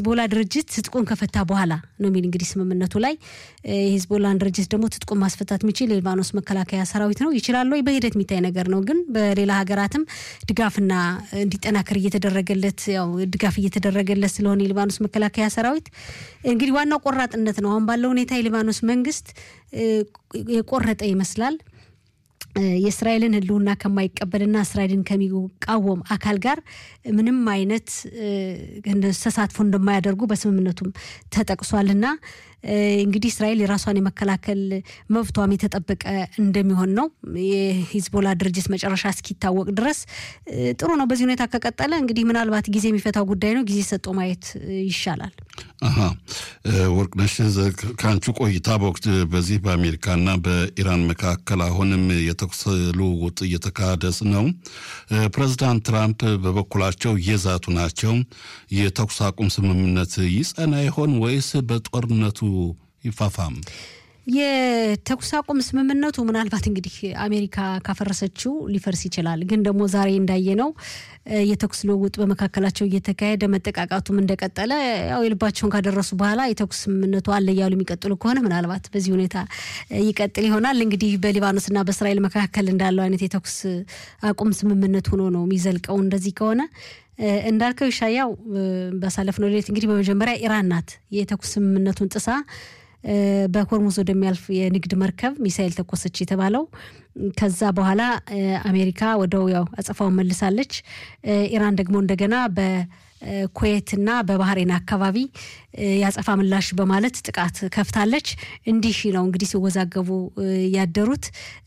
የሂዝቦላ ድርጅት ትጥቁን ከፈታ በኋላ ነው የሚል እንግዲህ ስምምነቱ ላይ የሂዝቦላን ድርጅት ደግሞ ትጥቁን ማስፈታት የሚችል የሊባኖስ መከላከያ ሰራዊት ነው ይችላል ወይ በሂደት የሚታይ ነገር ነው ግን በሌላ ሀገራትም ድጋፍና እንዲጠናከር እየተደረገለት ያው ድጋፍ እየተደረገለት ስለሆነ የሊባኖስ መከላከያ ሰራዊት እንግዲህ ዋናው ቆራጥነት ነው አሁን ባለው ሁኔታ የሊባኖስ መንግስት የቆረጠ ይመስላል የእስራኤልን ህልውና ከማይቀበልና እስራኤልን ከሚቃወም አካል ጋር ምንም አይነት ተሳትፎ እንደማያደርጉ በስምምነቱም ተጠቅሷልና እንግዲህ እስራኤል የራሷን የመከላከል መብቷም የተጠበቀ እንደሚሆን ነው የሂዝቦላ ድርጅት መጨረሻ እስኪታወቅ ድረስ ጥሩ ነው በዚህ ሁኔታ ከቀጠለ እንግዲህ ምናልባት ጊዜ የሚፈታው ጉዳይ ነው ጊዜ ሰጥቶ ማየት ይሻላል ወርቅነሽ ካንቹ ቆይታ በወቅት በዚህ በአሜሪካና በኢራን መካከል አሁንም የተኩስ ልውውጥ እየተካሄደ ነው ፕሬዝዳንት ትራምፕ በበኩላቸው እየዛቱ ናቸው የተኩስ አቁም ስምምነት ይጸና ይሆን ወይስ በጦርነቱ ይፋፋም የተኩስ አቁም ስምምነቱ ምናልባት እንግዲህ አሜሪካ ካፈረሰችው ሊፈርስ ይችላል ግን ደግሞ ዛሬ እንዳየነው የተኩስ ልውውጥ በመካከላቸው እየተካሄደ መጠቃቃቱም እንደቀጠለ ያው የልባቸውን ካደረሱ በኋላ የተኩስ ስምምነቱ አለ ያሉ የሚቀጥሉ ከሆነ ምናልባት በዚህ ሁኔታ ይቀጥል ይሆናል እንግዲህ በሊባኖስና በእስራኤል መካከል እንዳለው አይነት የተኩስ አቁም ስምምነት ሆኖ ነው የሚዘልቀው እንደዚህ ከሆነ እንዳልከው ይሻያው በሳለፍነው ሌሊት እንግዲህ በመጀመሪያ ኢራን ናት የተኩስ ስምምነቱን ጥሳ በሆርሙዝ ወደሚያልፍ የንግድ መርከብ ሚሳኤል ተኮሰች የተባለው ከዛ በኋላ አሜሪካ ወደው ያው አጸፋውን መልሳለች ኢራን ደግሞ እንደገና በኩዌትና በባህሬን አካባቢ ያጸፋ ምላሽ በማለት ጥቃት ከፍታለች እንዲህ ነው እንግዲህ ሲወዛገቡ ያደሩት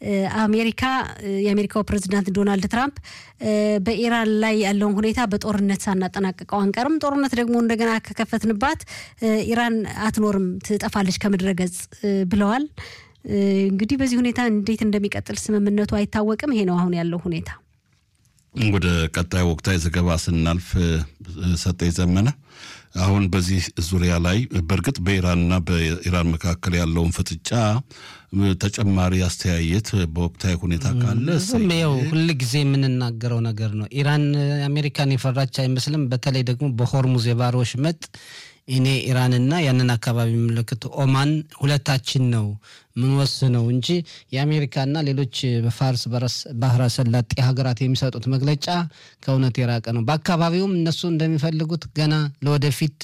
የአሜሪካው ፕሬዝዳንት ዶናልድ ትራምፕ በኢራን ላይ ያለው ሁኔታ በጦርነት ሳናጠናቀቀው አንቀርም ጦርነት ደግሞ እንደገና ከከፈትንባት ኢራን አትኖርም ትጠፋለች ከምድረገጽ ብለዋል እንግዲህ በዚህ ሁኔታ እንዴት እንደሚቀጥል ስምምነቱ አይታወቅም ይሄ ነው አሁን ያለው ሁኔታ ወደ ቀጣይ ወቅታዊ ዘገባ ስናልፍ ሰጠኝ ዘመነ አሁን በዚህ ዙሪያ ላይ በርግጥ በኢራንና በኢራን መካከል ያለውን ፍጥጫ ተጨማሪ አስተያየት በወቅታዊ ሁኔታ ካለ ሰው ሁሉ ጊዜ የምንናገረው ነገር ነው ኢራን አሜሪካን የፈራች አይመስልም በተለይ ደግሞ በሆርሙዝ የባህር ወሽመጥ እኔ ኢራንና ያንን አካባቢ ምልክት ኦማን ሁለታችን ነው ምን ወስነው እንጂ የአሜሪካና ሌሎች በፋርስ ባህረ ሰላጤ ሀገራት የሚሰጡት መግለጫ ከእውነት የራቀ ነው በአካባቢውም እነሱ እንደሚፈልጉት ገና ለወደፊት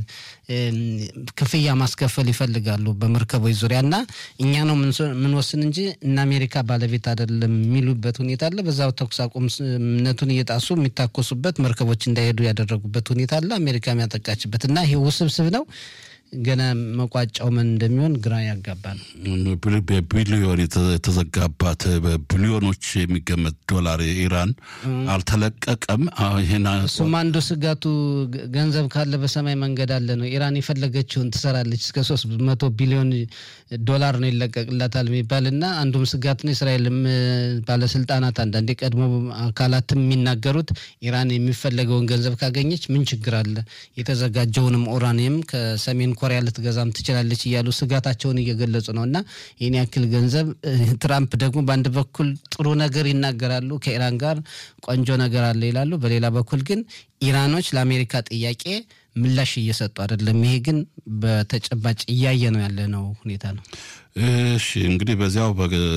ክፍያ ማስከፈል ይፈልጋሉ በመርከቦች ዙሪያና እኛ ነው ምን ወስን እንጂ እና አሜሪካ ባለቤት አይደለም የሚሉበት ሁኔታ አለ በዛው ተኩስ አቁም ስምምነቱን እየጣሱ የሚታኮሱበት መርከቦች እንዳይሄዱ ያደረጉበት ሁኔታ አለ አሜሪካ የሚያጠቃችበትና ይሄ ውስብስብ ነው ገና መቋጫው ምን እንደሚሆን ግራ ያጋባል በቢሊዮን የተዘጋባት በቢሊዮኖች የሚገመት ዶላር ኢራን አልተለቀቀም ይሄና ሱማንዶ ስጋቱ ገንዘብ ካለ በሰማይ መንገድ አለ ነው ኢራን የፈለገችውን ትሰራለች እስከ 300 ቢሊዮን ዶላር ነው ይለቀቅላታል የሚባልና አንዱም ስጋት ነው እስራኤልም ባለስልጣናት አንዳንዴ ቀድሞ አካላትም የሚናገሩት ኢራን የሚፈልገውን ገንዘብ ካገኘች ምን ችግር አለ የተዘጋጀውንም ኡራኒየም ከሰሜን ኮሪያ ልትገዛም ትችላለች ይያሉ ስጋታቸውን እየገለጹ ነውና ይሄን ያክል ገንዘብ ትራምፕ ደግሞ በአንድ በኩል ጥሩ ነገር ይናገራሉ ከኢራን ጋር ቆንጆ ነገር አለ ይላሉ በሌላ በኩል ግን ኢራኖች ለአሜሪካ ጥያቄ ምላሽ እየሰጡ አይደለም ይሄ ግን በተጨባጭ እያየ ነው ያለ ነው ሁኔታ ነው እሺ እንግዲህ በዚያው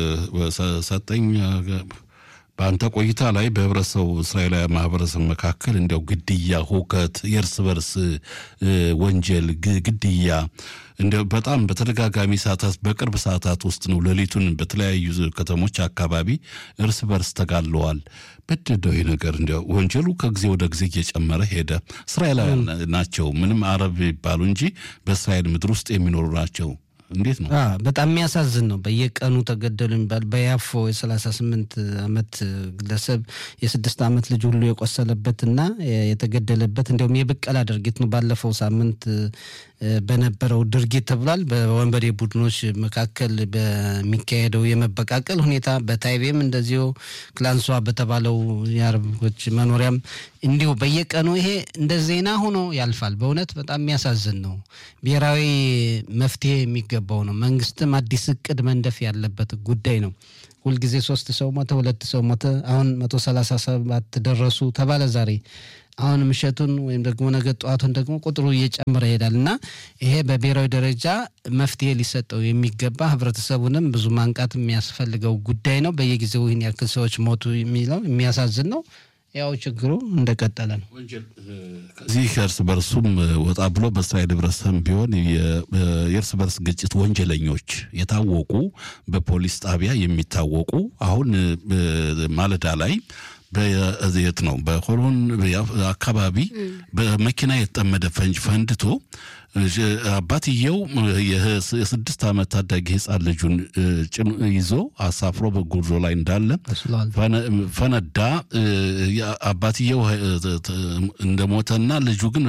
ሰጠኝ በአንተ ቆይታ ላይ በህብረተሰቡ እስራኤላዊ ማህበረሰብ መካከል እንደው ግድያ ሁከት የእርስ በርስ ወንጀል ግድያ እንደው በጣም በተደጋጋሚ ሰዓታት በቅርብ ሰዓታት ውስጥ ነው ሌሊቱን በተለያዩ ከተሞች አካባቢ እርስ በርስ ተጋለዋል በደደው ነገር እንደው ወንጀሉ ከጊዜ ወደ ጊዜ እየጨመረ ሄደ እስራኤላውያን ናቸው ምንም አረብ ይባሉ እንጂ በእስራኤል ምድር ውስጥ የሚኖሩ ናቸው እንዴት ነው በጣም የሚያሳዝን ነው በየቀኑ ተገደሉ የሚባል በያፎ የ38 አመት ግለሰብ የ6 አመት ልጅ ሁሉ የቆሰለበትና የተገደለበት እንደውም የበቀላ ድርጊት ነው ባለፈው ሳምንት በነበረው ድርጊት ተብሏል በወንበዴ ቡድኖች መካከል በሚካሄደው የመበቃቀል ሁኔታ በታይቤም እንደዚሁ ክላንሷ በተባለው የአረቦች መኖሪያም እንዲሁ በየቀኑ ይሄ እንደ ዜና ሆኖ ያልፋል በእውነት በጣም የሚያሳዝን ነው ብሔራዊ መፍትሄ የሚገባው ነው መንግስትም አዲስ እቅድ መንደፍ ያለበት ጉዳይ ነው ሁልጊዜ 3 ሰው ሞተ 2 ሰው ሞተ አሁን 137 ደረሱ ተባለ ዛሬ አሁን ምሽቱን ወይም ደግሞ ነገ ጧቱን ደግሞ ቁጥሩ እየጨመረ ይሄዳልና ይሄ በብሔራዊ ደረጃ መፍትሄ ሊሰጠው የሚገባ ህብረተሰቡንም ብዙ ማንቃት የሚያስፈልገው ጉዳይ ነው በየጊዜው ይሄን ያክል ሰዎች ሞቱ የሚለው የሚያሳዝን ነው ያው ችግሩ እንደቀጠለ ነው ወንጀል ከዚህ እርስ በርሱም ወጣ ብሎ በእስራኤል ህብረተሰብ ቢሆን የእርስ በርስ ግጭት ወንጀለኞች የታወቁ በፖሊስ ጣቢያ የሚታወቁ አሁን ማለዳ ላይ በየት ነው በሆሎን አካባቢ በመኪና የተጠመደ ፈንጅ ፈንድቶ አባትየው የ6 ዓመት ታዳጊ ህፃን ልጁን ይዞ አሳፍሮ በጉዞ ላይ እንዳለ ፈነዳ አባትየው እንደሞተና ልጁ ግን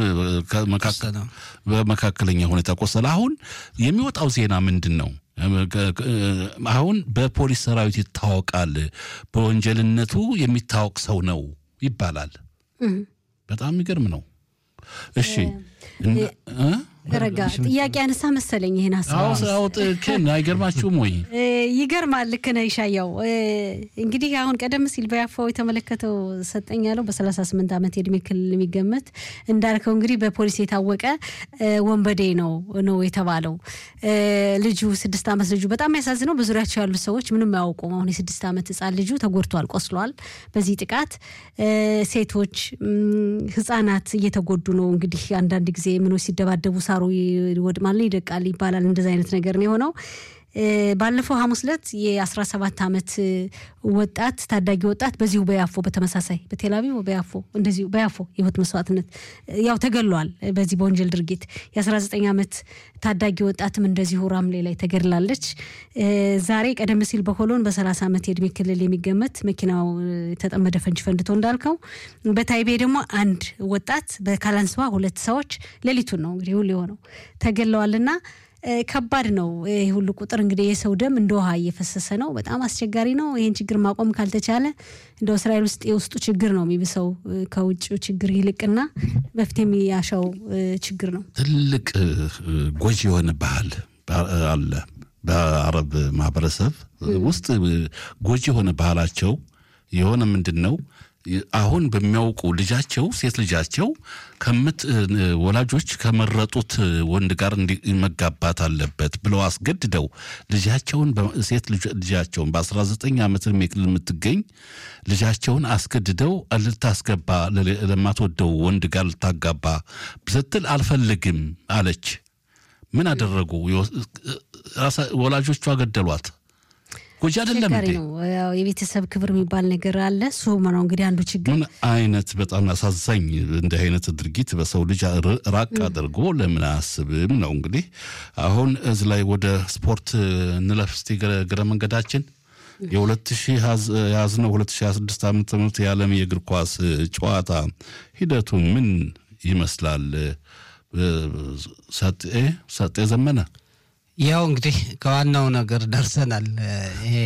በመካከለኛ ሁኔታ ቆሰለ አሁን የሚወጣው ዜና ምንድነው አሁን በፖሊስ ሰራዊት ይታወቃል በወንጀልነቱ የሚታወቅ ሰው ነው ይባላል በጣም ይገርም ነው እሺ ረጋ ጥያቄ አነሳ መሰለኝ ይሄን አውጥ ከን አይገርማችሁም ወይ ይገርማል ልክ ነው ይሻያው እንግዲህ አሁን ቀደም ሲል በያፋው የተመለከተው ሰጠኛለው በ38 ዓመት የእድሜ ክልል የሚገመት እንዳልከው እንግዲህ በፖሊስ የታወቀ ወንበዴ ነው የተባለው ልጁ 6 ዓመት ልጁ በጣም ያሳዝነው በዙሪያቸው ያሉ ሰዎች ምንም ያውቁም አሁን የ6 ዓመት ህፃን ልጁ ተጎድቷል ቆስሏል በዚህ ጥቃት ሴቶች ህፃናት እየተጎዱ ነው እንግዲህ አንዳንድ ጊዜ ምኖች ሲደባደቡ ሳሩ ይወድማል ይደቃል ይባላል እንደዛ አይነት ነገር ነው የሆነው ባለፈው ሐሙስ ዕለት የ17 ዓመት ወጣት ታዳጊ ወጣት በዚሁ በያፎ በተመሳሳይ በቴላቪቭ በያፎ እንደዚሁ በያፎ የህይወት መስዋዕትነት ያው ተገሏል በዚህ በወንጀል ድርጊት የ19 ዓመት ታዳጊ ወጣትም እንደዚሁ ራምሌ ላይ ተገድላለች ዛሬ ቀደም ሲል በሆሎን በ30 ዓመት የእድሜ ክልል የሚገመት መኪናው ተጠመደ ፈንጅ ፈንድቶ እንዳልከው በታይቤ ደግሞ አንድ ወጣት በካላንስዋ 2 ሰዎች ሌሊቱን ነው እንግዲህ ሁሉ የሆነው ተገለዋልና ከባድ ነው ይሄ ሁሉ ቁጥር እንግዲህ የሰው ደም እንደውሃ እየፈሰሰ ነው በጣም አስቸጋሪ ነው ይሄን ችግር ማቆም ካልተቻለ እንደው እስራኤል ውስጥ የውስጡ ችግር ነው የሚብሰው ከውጭው ችግር ይልቅና በፍቴም ያሻው ችግር ነው ትልቅ ጎጂ የሆነ ባህል አለ በአረብ ማህበረሰብ ውስጥ ጎጂ የሆነ ባህላቸው የሆነ ምንድነው አሁን በሚያውቁ ልጃቸው ሴት ልጃቸው ወላጆች ከመረጡት ወንድ ጋር መጋባት አለበት ብለው አስገድደው ልጃቸውን ሴት ልጃቸውን በ19 ዓመት የክልል የምትገኝ ልጃቸውን አስገድደው ልታስገባ ለማትወደው ወንድ ጋር ልታጋባ ስትል አልፈልግም አለች ምን አደረጉ ወላጆቿ ገደሏት ጎጂ አይደለም እንዴ ያው የቤተሰብ ክብር የሚባል ነገር አለ ሱማ ነው እንግዲህ አንዱ ችግር ምን አይነት በጣም አሳዛኝ እንደ አይነት ድርጊት በሰው ልጅ ራቅ አድርጎ ለምን አስብም ነው እንግዲህ አሁን እዚ ላይ ወደ ስፖርት እንለፍስቲ ግረ መንገዳችን የ2000 ያዝነው 2026 ዓመት የዓለም የእግር ኳስ ጨዋታ ሂደቱ ምን ይመስላል ሰጤ ዘመነ ያው እንግዲህ ከዋናው ነገር ደርሰናል ይሄ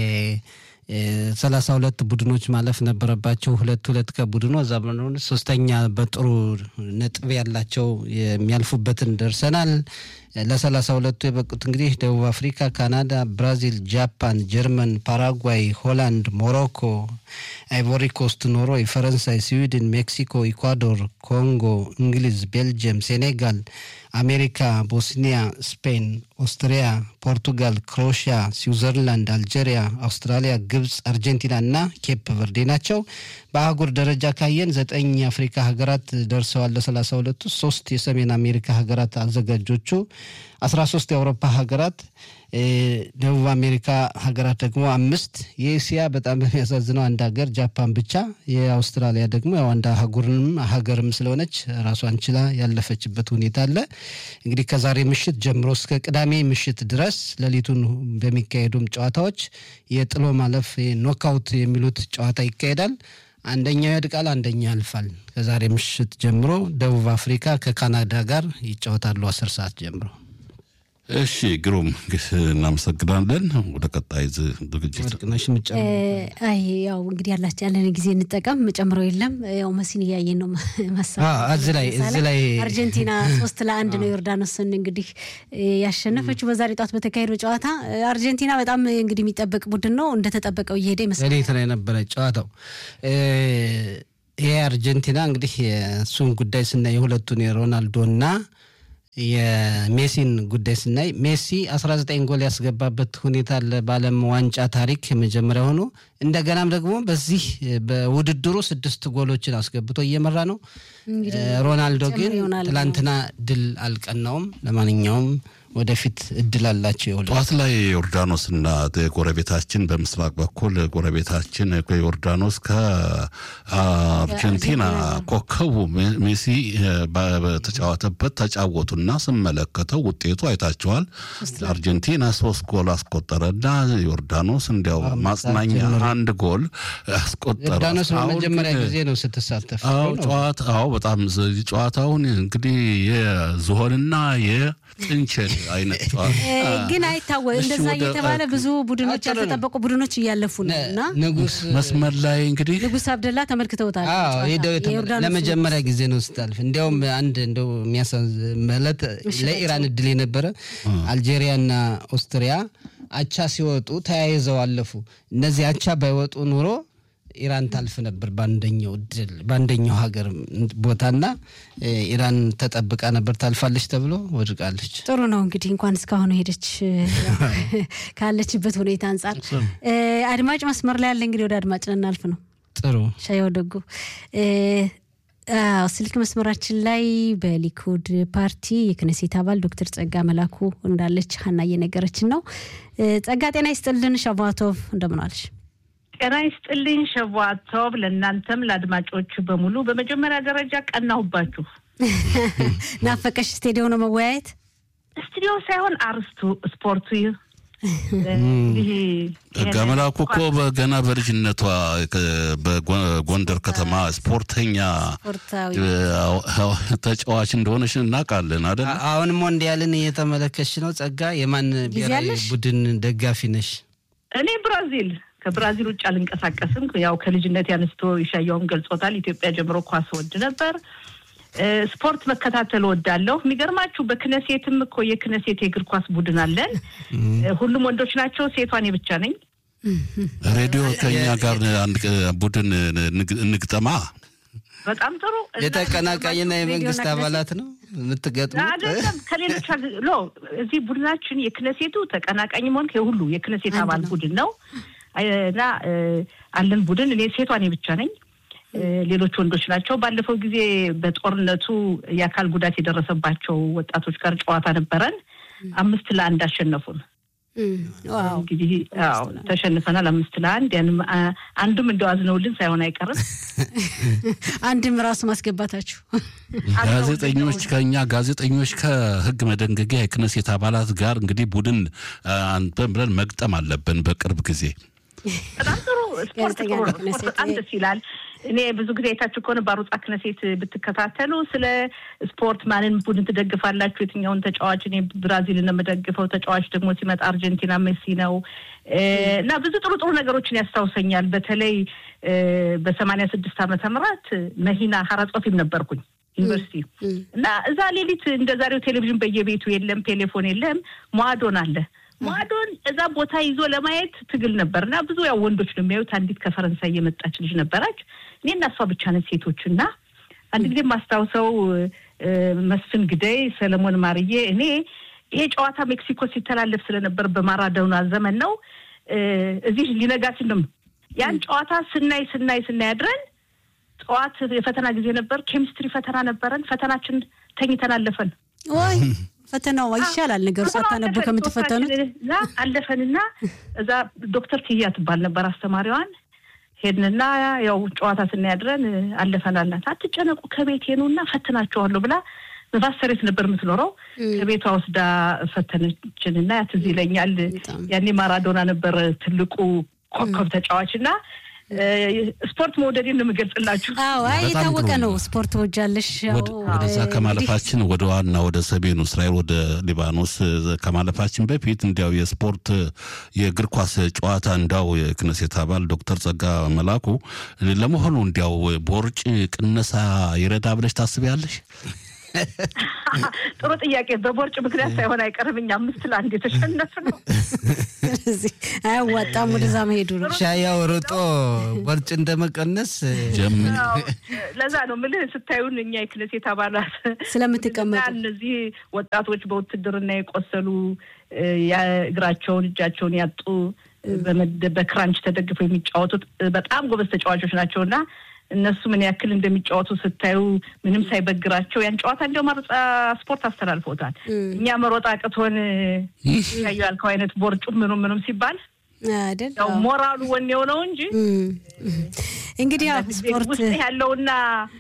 32 ቡድኖች ማለፍ ነበረባቸው 2 ከቡድኑ አዛብነው ሶስተኛ በጥሩ ነጥብ ያላቸው የሚያልፉበትን ደርሰናል ለ32 የበቁት እንግዲህ ደቡብ አፍሪካ ካናዳ ብራዚል ጃፓን ጀርመን ፓራጓይ ሆላንድ ሞሮኮ አይቮሪ ኮስት ኖርዌይ ፈረንሳይ ስዊድን ሜክሲኮ ኢኳዶር ኮንጎ እንግሊዝ ቤልጅየም ሴኔጋል አሜሪካ ቦስኒያ ስፔን ኦስትሪያ ፖርቱጋል ክሮሺያ ስዊዘርላንድ አልጄሪያ አውስትራሊያ ግብጽ አርጀንቲና እና ኬፕ ቨርዴ ናቸው በአህጉር ደረጃ ካየን 9 የአፍሪካ ሀገራት ደርሰዋል ለ32 3 የሰሜን አሜሪካ ሀገራት አዘጋጆቹ 13 የአውሮፓ ሀገራት ደቡብ አሜሪካ ሀገራት ደግሞ 5 የኤሲያ በጣም የሚያሳዝነው አንድ ሀገር ጃፓን ብቻ የአውስትራሊያ ደግሞ ያው አንድ ሀገርም ስለሆነች ራሷን ችላ ያለፈችበት ሁኔታ አለ እንግዲህ ከዛሬ ምሽት ጀምሮ እስከ ቅዳሜ ምሽት ድረስ ለሊቱን በሚካሄዱም ጨዋታዎች የጥሎ ማለፍ ኖክአውት የሚሉት ጨዋታ ይካሄዳል አንደኛው ያድቃል አንደኛው ያልፋል ከዛሬ ምሽት ጀምሮ ደቡብ አፍሪካ ከካናዳ ጋር ይጫወታሉ 10 ሰዓት ጀምሮ እሺ ግሩም እናመሰግናለን ወደ ቀጣይ ዝግጅት ወርቅነሽ ምጨምር ያው እንግዲህ ያለን ጊዜ እንጠቀም መጨምረው የለም ያው መሲን ያየን ነው ማሳብ እዚህ ላይ አርጀንቲና 3-1 ነው ዮርዳኖስን እንግዲህ ያሸነፈችው በዛሬ ጧት በተካሄደው ጨዋታ አርጀንቲና በጣም እንግዲህ የሚጠበቅ ቡድን ነው እንደተጠበቀው እየሄደ ይመስላል ሌሊት ላይ ነበር ጨዋታው የአርጀንቲና እንግዲህ እሱን ጉዳይ ስናይ የሁለቱን የሮናልዶና የሜሲን ጉዳይ ስናይ ሜሲ 19 ጎል ያስገባበት ሁኔታ ለዓለም ዋንጫ ታሪክ የመጀመሪያ ሆኖ እንደገናም ደግሞ በዚህ በውድድሩ 6 ጎሎችን አስገብቶ እየመራ ነው ሮናልዶ ግን ትላንትና ድል አልቀናውም ለማንኛውም ወደፊት እድል አላቸው ጧት ላይ ዮርዳኖስና ጎረቤታችን በምስራቅ በኩል ጎረቤታችን ዮርዳኖስ ከአርጀንቲና ኮከቡ ሜሲ በተጫወተበት ተጫወቱና ስመለከተው ውጤቱ አይታቸዋል አርጀንቲና 3 ጎል አስቆጠረና ዮርዳኖስ እንዲያው ማጽናኛ 1 ጎል አስቆጠረ ዮርዳኖስ በመጀመሪያ ጊዜ ነው ስትሳተፍ ጨዋታው በጣም ጨዋታውን እንግዲህ የዝሆንና የጥንቸል አይነት ግን አይታወቅ እንደዛ እየተባለ ብዙ ቡድኖች ያልተጠበቁ ቡድኖች እያለፉ ነውና ንጉስ መስመር ላይ እንግዲህ ንጉስ አብደላ ተመልክተውታል ለመጀመሪያ ጊዜ ነው ስታልፍ እንዲያውም አንድ እንደው የሚያሳዝመለት ለኢራን እድል የነበረ አልጄሪያና ኦስትሪያ አቻ ሲወጡ ተያይዘው አለፉ እነዚህ አቻ ባይወጡ ኑሮ ኢራን ታልፍ ነበር ባንደኛው ሀገር ቦታና ኢራን ተጠብቃ ነበር ታልፋለች ተብሎ ወድቃለች ጥሩ ነው እንግዲህ እንኳን እስካሁን ሄደች ካለችበት ሁኔታ አንፃር አድማጭ መስመር ላይ ያለ እንግዲህ ወደ አድማጭ እናልፍ ነው ጥሩ ሻይ ወደጉ ስልክ መስመራችን ላይ በሊኩድ ፓርቲ የክነሴት አባል ዶክተር ጸጋ መላኩ እንዳለች ሀና እየነገረችን ነው ጸጋ ጤና ይስጥልን ሸባቶቭ እንደምን አለሽ ጤና ይስጥልኝ ሸዋቶብ ለእናንተም ለአድማጮች በሙሉ በመጀመሪያ ደረጃ ቀናሁባችሁ ናፈቀሽ ስቱዲዮ ነው መወያየት ስቱዲዮ ሳይሆን አርስቱ ስፖርቱ ገመላኩ እኮ ገና በልጅነቷ በጎንደር ከተማ ስፖርተኛ ተጫዋች እንደሆነሽ እናውቃለን አይደል አሁን ሞንዲያልን እየተመለከትሽ ነው ጸጋ የማን ብሔራዊ ቡድን ደጋፊ ነሽ እኔ ብራዚል ከብራዚል ውጭ አልንቀሳቀስም ያው ከልጅነት ያንስቶ ይሻያውን ገልጾታል ኢትዮጵያ ጀምሮ ኳስ ወድ ነበር ስፖርት መከታተል ወዳለሁ የሚገርማችሁ በክነሴትም እኮ የክነሴት የእግር ኳስ ቡድን አለን ሁሉም ወንዶች ናቸው ሴቷን ብቻ ነኝ ሬዲዮ ከኛ ጋር አንድ ቡድን እንግጠማ በጣም ጥሩ የተቀናቃኝና የመንግስት አባላት ነው የምትገጥሙት አይደለም ከሌሎች እዚህ ቡድናችን የክነሴቱ ተቀናቃኝ ሆንክ የሁሉ የክነሴት አባል ቡድን ነው እና አለን ቡድን እኔ ሴቷን ብቻ ነኝ ሌሎች ወንዶች ናቸው ባለፈው ጊዜ በጦርነቱ የአካል ጉዳት የደረሰባቸው ወጣቶች ጋር ጨዋታ ነበረን 5-1 አሸነፉን ዋው እንግዲህ ተሸንፈናል 5-1 ያንም አንዱም እንደዋዝነውልን ሳይሆን አይቀርም አንድም ራሱ ማስገባታችሁ ጋዜጠኞች ከህግ መደንገጊያ የክነሴት አባላት ጋር እንግዲህ ቡድን አንተን መግጠም አለብን በቅርብ ጊዜ በጣም ጥሩ ስፖርት በጣም ደስ ይላል እኔ ብዙ ጊዜ አይታችሁ ከሆነ ባሩጻ ክነሴት ብትከታተሉ ስለ ስፖርት ማንን ቡድን ትደግፋላችሁ የትኛውን ተጫዋች እኔ ብራዚልን ነው የምደግፈው ተጫዋች ደግሞ ሲመጣ አርጀንቲና ሜሲ ነው እና ብዙ ጥሩ ነገሮችን ያስታውሰኛል በተለይ በ86 ዓመተ ምህረት መሂና ሐራጾፊም ነበርኩኝ ዩኒቨርሲቲ እና እዛ ሌሊት እንደዛሬው ቴሌቪዥን በየቤቱ የለም ቴሌፎን የለም ሟዶን አለ ሟዶን እዛ ቦታ ይዞ ለማየት ትግል ነበርና ብዙ ያው ወንዶች ነው የሚያዩት አንዲት ከፈረንሳይ የመጣች ልጅ ነበረች እኔና እሷ ብቻ ነን ሴቶችና አንድ ጊዜ ማስታውሰው መስፍን ግደይ ሰለሞን ማርዬ እኔ ይሄ ጨዋታ ሜክሲኮ ሲተላለፍ ስለነበር በማራዶና ዘመን ነው እዚህ ሊነጋችንም ያን ጨዋታ ስናይ አድረን ጨዋታ የፈተና ጊዜ ነበር ኬሚስትሪ ፈተና ነበረን ፈተናችን ተኝተን አለፈን ወይ ፈተናው ይሻላል ነገር ሳታነቡ ከምትፈተኑት አለፈንና እዛ ዶክተር ኪያ ትባል ነበር አስተማሪዋን ሄድንና ያው ጨዋታ ስናያድረን አለፈናልና አትጨነቁ ከቤት ሄኑና ፈተናቸዋለሁ ብላ በቫሰሬት ነበር የምትኖረው ከቤቷ ወስዳ ፈተነችንና ያትዝ ይለኛል ያኔ ማራዶና ነበር ትልቁ ኮከብ ተጫዋችና ስፖርት መውደድን ነው የምገልጽላችሁ። አዎ የታወቀ ነው ስፖርት ወጃለሽ። ወደዛ ከማለፋችን ወደ ዋና ወደ ሰሜኑ እስራኤል ወደ ሊባኖስ ከማለፋችን በፊት እንዲያው የስፖርት የእግር ኳስ ጨዋታ እንዳው የክነሴት አባል ዶክተር ጸጋ መላኩ ለመሆኑ እንዲያው ቦርጭ ቅነሳ ይረዳ ብለሽ ታስቢያለሽ? ጥሩ ጥያቄ። በቦርጭ ምክንያት ሳይሆን አይቀርም 5-1 የተሸነፍነው። ስለዚህ አያዋጣም ወደዛ መሄዱ ነው። ሻያው ሮጦ ቦርጭ እንደመቀነስ ለዛ ነው ምልህ ስታዩን እኛ የክነሴት አባላት ስለምትቀመጡ እነዚህ ወጣቶች በውትድርና የቆሰሉ እግራቸውን እጃቸውን ያጡ በክራንች ተደግፈው የሚጫወቱት በጣም ጎበዝ ተጫዋቾች ናቸውና እነሱ ምን ያክል እንደሚጫወቱ ስታዩ ምንም ሳይበግራቸው ያን ጨዋታ እንደው ማርጻ ስፖርት አስተላልፈውታል። እኛ መሮጥ አቅቶን ያያልከው አይነት ቦርጩ ምንም ሲባል አይደል ያው ሞራሉ ወኔው ነው እንጂ እንግዲህ ስፖርት ያለውና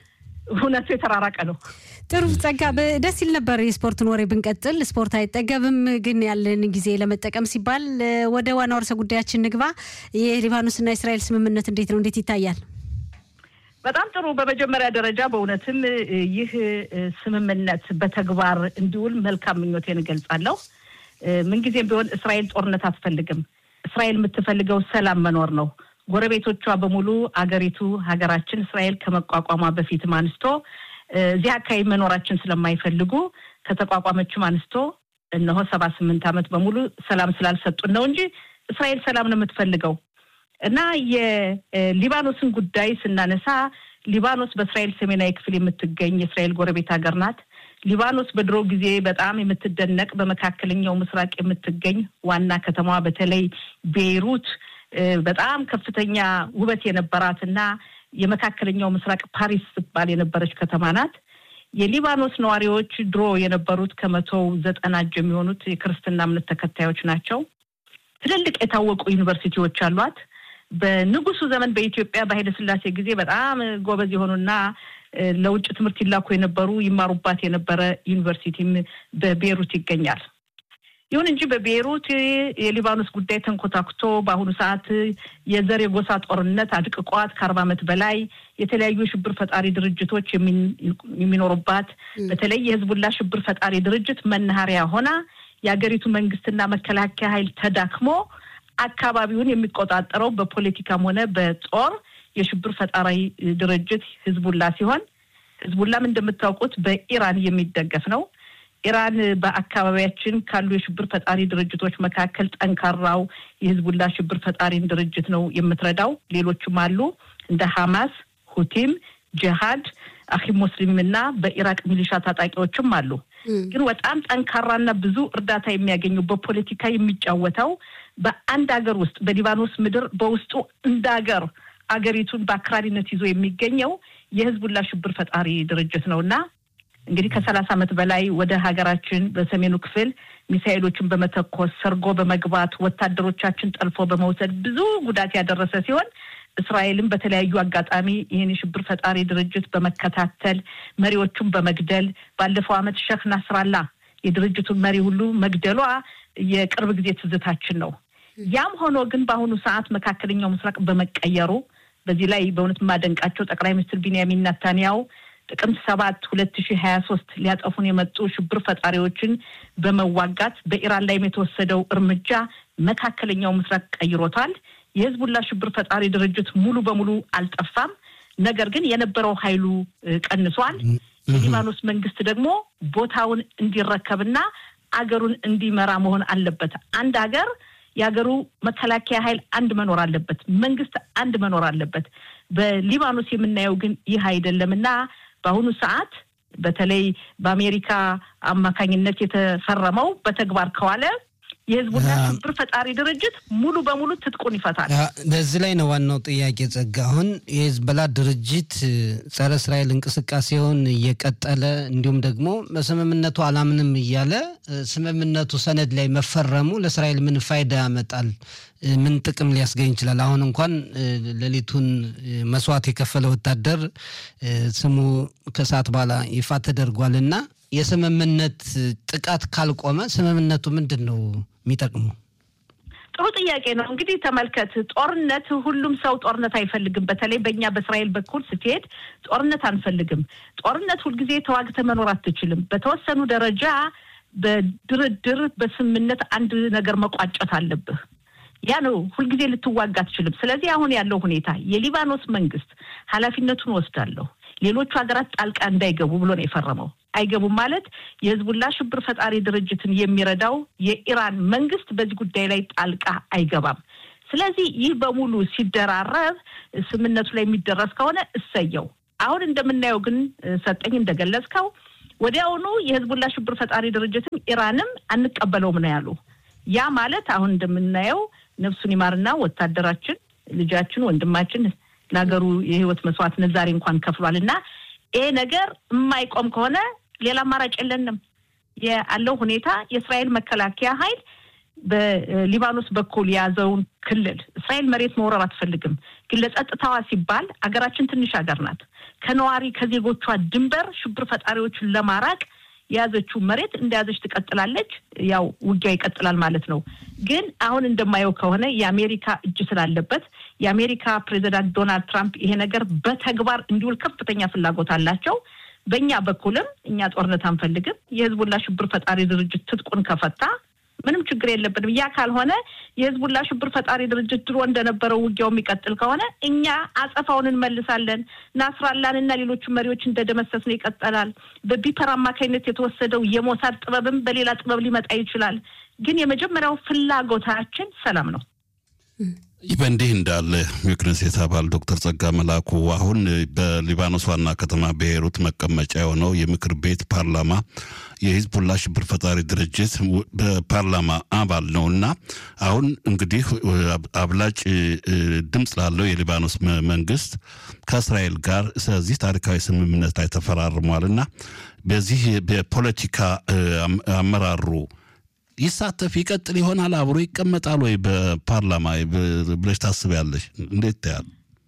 ሁነቱ የተራራቀ ነው። ጥሩ ጸጋ ደስ ይል ነበር የስፖርትን ወሬ ብንቀጥል። ስፖርት አይጠገብም ግን ያለን ጊዜ ለመጠቀም ሲባል ወደ ዋናው ርዕሰ ጉዳያችን ንግባ። የሊባኖስና እስራኤል ስምምነት እንዴት ነው? እንዴት ይታያል? በጣም ጥሩ። በመጀመሪያ ደረጃ በእውነትም ይህ ስምምነት በተግባር እንዲውል መልካም ምኞቴን እገልጻለሁ። ምን ጊዜም ቢሆን እስራኤል ጦርነት አትፈልግም። እስራኤል የምትፈልገው ሰላም መኖር ነው። ጎረቤቶቿ በሙሉ ሀገራችን እስራኤል ከመቋቋሟ በፊትም አንስቶ እዚህ አካባቢ መኖራችን ስለማይፈልጉ ከተቋቋመችም አንስቶ እነሆ 78 ዓመት በሙሉ ሰላም ስላልሰጡን ነው እንጂ እስራኤል ሰላም ነው የምትፈልገው። እና የሊባኖስን ጉዳይ ስናነሳ ሊባኖስ በእስራኤል ሰሜናዊ ክፍል የምትገኝ የእስራኤል ጎረቤት ሀገር ናት። ሊባኖስ በድሮ ጊዜ በጣም የምትደነቅ በመካከለኛው ምስራቅ የምትገኝ ዋና ከተማዋ በተለይ ቤይሩት በጣም ከፍተኛ ውበት የነበራትና የመካከለኛው ምስራቅ ፓሪስ ስትባል የነበረች ከተማ ናት። የሊባኖስ ነዋሪዎች ድሮ የነበሩት ከ190 የሚሆኑት የክርስትና እምነት ተከታዮች ናቸው። ትልልቅ የታወቁ ዩኒቨርሲቲዎች አሏት። በንጉሱ ዘመን በኢትዮጵያ በኃይለ ሥላሴ ጊዜ በጣም ጎበዝ የሆኑና ለውጭ ትምህርት ይላኩ የነበሩ ይማሩባት የነበረ ዩኒቨርሲቲም በቤይሩት ይገኛል። ይሁን እንጂ በቤይሩት የሊባኖስ ጉዳይ ተንኮታክቶ በአሁኑ ሰዓት የዘር የጎሳ ጦርነት አድቅቋት ከ40 ዓመት በላይ የተለያዩ ሽብር ፈጣሪ ድርጅቶች የሚኖሩባት በተለይ የህዝቡላ ሽብር ፈጣሪ ድርጅት መናኸሪያ ሆና የሀገሪቱ መንግስትና መከላከያ ኃይል ተዳክሞ አካባቢውን የሚቆጣጠረው በፖለቲካም ሆነ በጦር የሽብር ፈጣሪ ድርጅት ህዝቡላ ሲሆን ህዝቡላም እንደምታውቁት በኢራን የሚደገፍ ነው። ኢራን በአካባቢያችን ካሉ የሽብር ፈጣሪ ድርጅቶች መካከል ጠንካራው የህዝቡላ ሽብር ፈጣሪ ድርጅት ነው የምትረዳው። ሌሎችም አሉ እንደ ሐማስ፣ ሁቲም፣ ጂሃድ፣ አኺ ሙስሊምና በኢራቅ ሚሊሻ ታጣቂዎችም አሉ። ግን በጣም ጠንካራና ብዙ እርዳታ የሚያገኙ በፖለቲካ የሚጫወተው በአንድ ሀገር ውስጥ በሊባኖስ ምድር በውስጡ እንዳገር አገሪቱን በአክራሪነት ይዞ የሚገኘው የህዝቡላ ሽብር ፈጣሪ ድርጅት ነውና እንግዲህ ከ30 ዓመት በላይ ወደ ሀገራችን በሰሜኑ ክፍል ሚሳኤሎችን በመተኮስ ሰርጎ በመግባት ወታደሮቻችን ጠልፎ በመውሰድ ብዙ ጉዳት ያደረሰ ሲሆን እስራኤልም በተለያዩ አጋጣሚ ይሄን ሽብር ፈጣሪ ድርጅት በመከታተል መሪዎቹን በመግደል ባለፈው አመት ሼክ ናስራላ የድርጅቱን መሪ ሁሉ መግደሏ የቅርብ ጊዜ ትዝታችን ነው። ያም ሆኖ ግን በአሁኑ ሰዓት መካከለኛው ምስራቅ በመቀየሩ በዚህ ላይ በእውነት ማደንቃቸው ጠቅላይ ሚኒስትር ቢንያሚን ኔታንያሁ ጥቅምት 7 2023 ሊያጠፉን የመጡ ሽብር ፈጣሪዎችን በመዋጋት በኢራን ላይ የተወሰደው እርምጃ መካከለኛው ምስራቅ ቀይሮታል። የህዝቡላ ሽብር ፈጣሪ ድርጅት ሙሉ በሙሉ አልጠፋም። ነገር ግን የነበረው ኃይሉ ቀንሷል። የሊባኖስ መንግስት ደግሞ ቦታውን እንዲረከብና አገሩን እንዲመራ መሆን አለበት። አንድ ሀገር ያገሩ መከላከያ ኃይል አንድ መኖር አለበት፣ መንግስት አንድ መኖር አለበት። በሊባኖስ የምናየው ግን ይህ አይደለምና በአሁኑ ሰዓት በተለይ በአሜሪካ አማካኝነት የተፈረመው በተግባር ከዋለ የህዝቡና ሽብር ፈጣሪ ድርጅት ሙሉ በሙሉ ትጥቁን ይፈታል። በዚህ ላይ ነው ዋናው ጥያቄ ጸጋ። አሁን የህዝቡላ ድርጅት ጸረ እስራኤል እንቅስቃሴውን እየቀጠለ እንዲሁም ደግሞ በስምምነቱ አላምንም እያለ ስምምነቱ ሰነድ ላይ መፈረሙ ለእስራኤል ምን ፋይዳ ያመጣል? ምን ጥቅም ሊያስገኝ ይችላል? አሁን እንኳን ሌሊቱን መስዋዕት የከፈለ ወታደር ስሙ ከሰዓት በኋላ ይፋ ተደርጓልና የስምምነት ጥቃት ካልቆመ ስምምነቱ ምንድነው የሚጠቅመው? ጥሩ ጥያቄ ነው እንግዲህ ተመልከት ጦርነት ሁሉም ሰው ጦርነት አይፈልግም በተለይ በእኛ በእስራኤል በኩል ስትሄድ ጦርነት አንፈልግም ጦርነት ሁሉ ጊዜ ተዋግተ መኖር አትችልም በተወሰኑ ደረጃ በድርድር በስምምነት አንድ ነገር መቋጨት አለብህ ያ ነው ሁሉ ጊዜ ልትዋጋ አትችልም ስለዚህ አሁን ያለው ሁኔታ የሊባኖስ መንግስት ኃላፊነቱን ወስዳለሁ ሌሎች ሀገራት ጣልቃ እንዳይገቡ ብሎ ነው የፈረመው አይገቡም ማለት የህዝቡላ ሽብር ፈጣሪ ድርጅትን የሚረዳው የኢራን መንግስት በዚህ ጉዳይ ላይ ጣልቃ አይገባም ስለዚህ ይህ በሙሉ ሲደራረብ ስምምነቱ ላይ የሚደረስ ከሆነ እሰየው አሁን እንደምናየው ግን ሰጠኝ እንደገለጽከው ወዲያውኑ የህዝቡላ ሽብር ፈጣሪ ድርጅትም ኢራንም አንቀበለውም ነው ያሉ ያ ማለት አሁን እንደምናየው ነፍሱን ይማርና ወታደራችን ልጃችን ወንድማችን ለሀገሩ የህይወት መስዋዕትነት ዛሬ እንኳን ከፍሏልና ይሄ ነገር የማይቆም ከሆነ ሌላ አማራጭ የለንም ያለው ሁኔታ የእስራኤል መከላከያ ኃይል በሊባኖስ በኩል ያዘውን ክልል እስራኤል መሬት መውረር አትፈልግም ግን ለጸጥታዋ ሲባል አገራችን ትንሽ ሀገር ናት ከነዋሪ ከዜጎቿ ድንበር ሽብር ፈጣሪዎችን ለማራቅ ያዘችው መሬት እንደያዘች ትቀጥላለች ያው ውጊያ ይቀጥላል ማለት ነው ግን አሁን እንደማየው ከሆነ የአሜሪካ እጅ ስላለበት የአሜሪካ ፕሬዝዳንት ዶናልድ ትራምፕ ይሄ ነገር በተግባር እንዲውል ከፍተኛ ፍላጎት አላቸው በእኛ በኩልም እኛ ጦርነት አንፈልግም የህዝቡላ ሽብር ፈጣሪ ድርጅት ትጥቁን ከፈታ ምንም ችግር የለብንም ያ ካልሆነ የህዝቡላ ሽብር ፈጣሪ ድርጅት ድሮ እንደነበረው ውጊያው የሚቀጥል ከሆነ እኛ አጸፋውን እንመልሳለን ናስራላንና ሌሎች መሪዎች እንደደመሰስን ይቀጥላል በቢፐር አማካይነት የተወሰደው የሞሳድ ጥበብም በሌላ ጥበብ ሊመጣ ይችላል ግን የመጀመሪያው ፍላጎታችን ሰላም ነው ይበንዲህ እንዳለ የክኔሴት አባል ዶክተር ጸጋ መላኩ አሁን በሊባኖስ ዋና ከተማ ቤይሩት መቀመጫ የሆነው የምክር ቤት ፓርላማ የሂዝቡላ ሽብር ፈጣሪ ድርጅት በፓርላማ አባል ነውና አሁን እንግዲህ አብላጭ ድምጽ ላለው የሊባኖስ መንግስት ከእስራኤል ጋር ስለዚህ ታሪካዊ ስምምነት ላይ ተፈራርሟልና በዚህ በፖለቲካ አመራሩ ይሳተፍ ይቀጥል ይሆናል አብሮ ይቀመጣል ወይ በፓርላማ ብለሽ ታስቢያለሽ እንዴት ታያል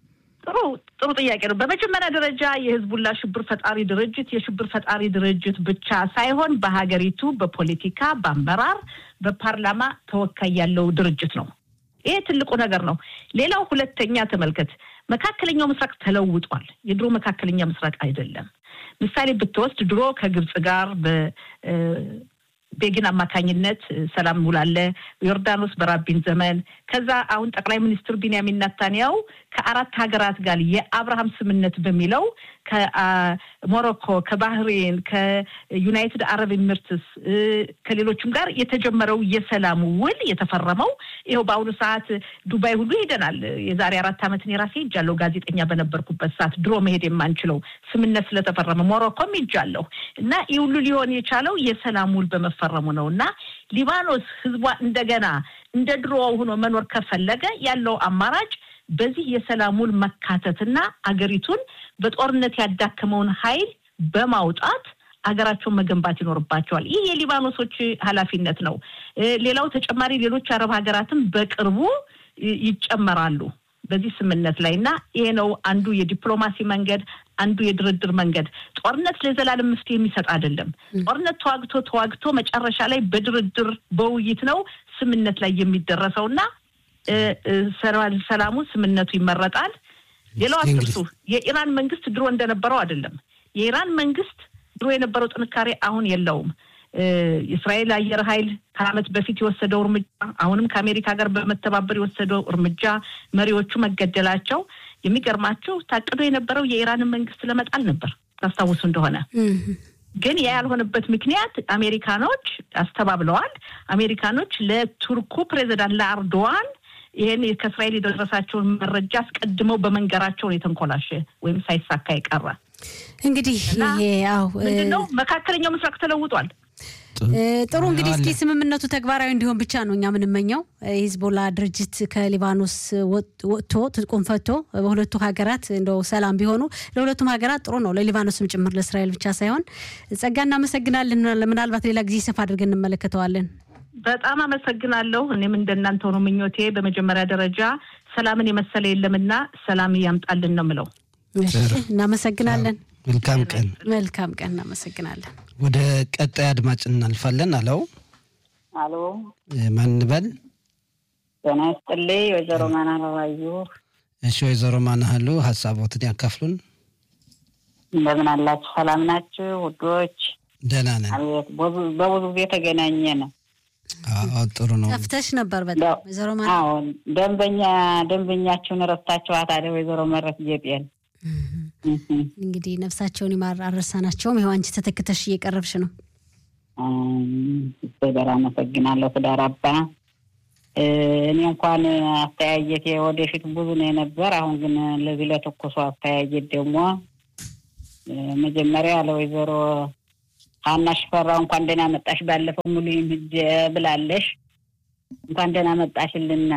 ጥሩ ጥያቄ ነው በመጀመሪያ ደረጃ የህዝቡላ ሽብር ፈጣሪ ድርጅት የሽብር ፈጣሪ ድርጅት ብቻ ሳይሆን በሀገሪቱ በፖለቲካ በአመራር በፓርላማ ተወካይ ያለው ድርጅት ነው ይሄ ትልቁ ነገር ነው ሌላው ሁለተኛ ተመልከት መካከለኛው ምስራቅ ተለውጧል የድሮ መካከለኛ ምስራቅ አይደለም ምሳሌ ብትወስድ ድሮ ከግብጽ ጋር በቤጊን አማካኝነት ሰላም ውላለ ዮርዳኖስ በራቢን ዘመን ከዛ አሁን ጠቅላይ ሚኒስትር ቢንያሚን ኔታንያሁ ከአራት ሀገራት ጋር የአብርሃም ስምምነት በሚለው ከሞሮኮ ከባህሬን ከዩናይትድ አረብ ኤሚሬትስ ከሌሎችም ጋር የተጀመረው የሰላም ውል የተፈረመው ይሄው በአሁኑ ሰዓት ዱባይ ሁሉ ሄደናል የዛሬ 4 አመት የራሴ ሄጃለሁ ጋዜጠኛ በነበርኩበት ሰዓት ድሮ መሄድ የማንችለው ስምምነት ስለተፈረመ ሞሮኮም ሄጃለሁ እና ይሄ ሁሉ ሊሆን የቻለው የሰላም ውል በመፈረሙ ነውና ሊባኖስ ህዝቧ እንደገና እንደ ድሮው ሆኖ መኖር ከፈለገ ያለው አማራጭ በዚህ የሰላም ውል መካተትና አገሪቱን በጦርነት ያዳከመውን ኃይል በማውጣት አገራቸውን መገንባት ይኖርባቸዋል ይሄ የሊባኖሶች ኃላፊነት ነው ሌላው ተጨማሪ ሌሎች አረብ ሀገራትም በቅርቡ ይጨመራሉ በዚህ ስምምነት ላይና ይሄ ነው አንዱ የዲፕሎማሲ መንገድ አንዱ የድርድር መንገድ ጦርነት ለዘላለም መፍትሄ የሚሰጥ አይደለም ጦርነት ተዋግቶ መጨረሻ ላይ በድርድር በውይይት ነው ስምምነት ላይ የሚደረሰውና ሰላሙ ስምምነቱ ይመረጣል ሌላው አጥርሱ የኢራን መንግስት ድሮ እንደነበረው አይደለም የኢራን መንግስት ድሮ የነበረው ጥንካሬ አሁን የለውም እስራኤል አየር ኃይል ከአመት በፊት የወሰደው እርምጃ አሁንም ከአሜሪካ ጋር በመተባበር የወሰደው እርምጃ መሪዎቹ መገደላቸው የሚገርማቸው ታቅዶ የነበረው የኢራን መንግስት ለመጣል ነበር ታስታውሱ እንደሆነ ግን ያልሆነበት ምክንያት አሜሪካኖች አስተባብለዋል አሜሪካኖች ለቱርኩ ፕሬዝዳንት ለአርዶዋን ይሄን ከእስራኤል የደረሳቸውን መረጃ አስቀድመው በመንገራቸው የተንኮላሸ ወይም ሳይሳካ ይቀራ እንግዲህ ይሄ ያው ምንድነው መካከለኛው ምስራቅ ተለውጧል ጥሩ እንግዲህ እስኪ ስምምነቱ ተግባራዊ እንዲሆን ብቻ ነው እኛ ምንመኘው ሂዝቦላ ድርጅት ከሊባኖስ ወጥቶ ትጥቁን ፈቶ በሁለቱ ሀገራት እንደው ሰላም ቢሆኑ ለሁለቱም ሀገራት ጥሩ ነው ለሊባኖስም ጭምር ለእስራኤል ብቻ ሳይሆን ጸጋና መሰግናለን ምናልባት ሌላ ጊዜ ሰፋ አድርገን እንመለከተዋለን በጣም አመሰግናለሁ እኔም እንደናንተ ሆኖ ምኞቴ በመጀመሪያ ደረጃ ሰላምን የመሰለ የለምና ሰላም ያምጣልን ነው ምለው እናመሰግናለን መልካም ቀን እናመሰግናለን ወደ ቀጣይ አድማጭ እናልፋለን አሎ አሎ ማን በል ጤና ይስጥልኝ ወይዘሮ ማናባዩ። እሺ ወይዘሮ ማናሉ ሐሳቦትን ያካፍሉን። እንደምን አላችሁ? ሰላም ናችሁ ውዶች? ደህና ነን። አቤት በብዙ ጊዜ ተገናኘን። አዎ ጥሩ ነው። ጠፍተሽ ነበር በጣም ወይዘሮ ማና። አዎ ደንበኛችሁን ረስታችኋታል ወይዘሮ መረት ጌጤን። እንግዲህ ነፍሳቸውን ይማር አረሳናቸውም። ይኸው አንቺ ተተክተሽ እየቀረብሽ ነው። በደራ መሰግናለሁ ተዳራባ። እኔ እንኳን አስተያየቴ ወደፊት ብዙ ነው የነበር። አሁን ግን ለዚህ ለተኮሱ አስተያየት ደግሞ መጀመሪያ ለወይዘሮ ሀና ሽፈራው እንኳን ደህና መጣሽ። ባለፈው ሙሉ ይምጀ ብላለሽ። እንኳን ደህና መጣሽልና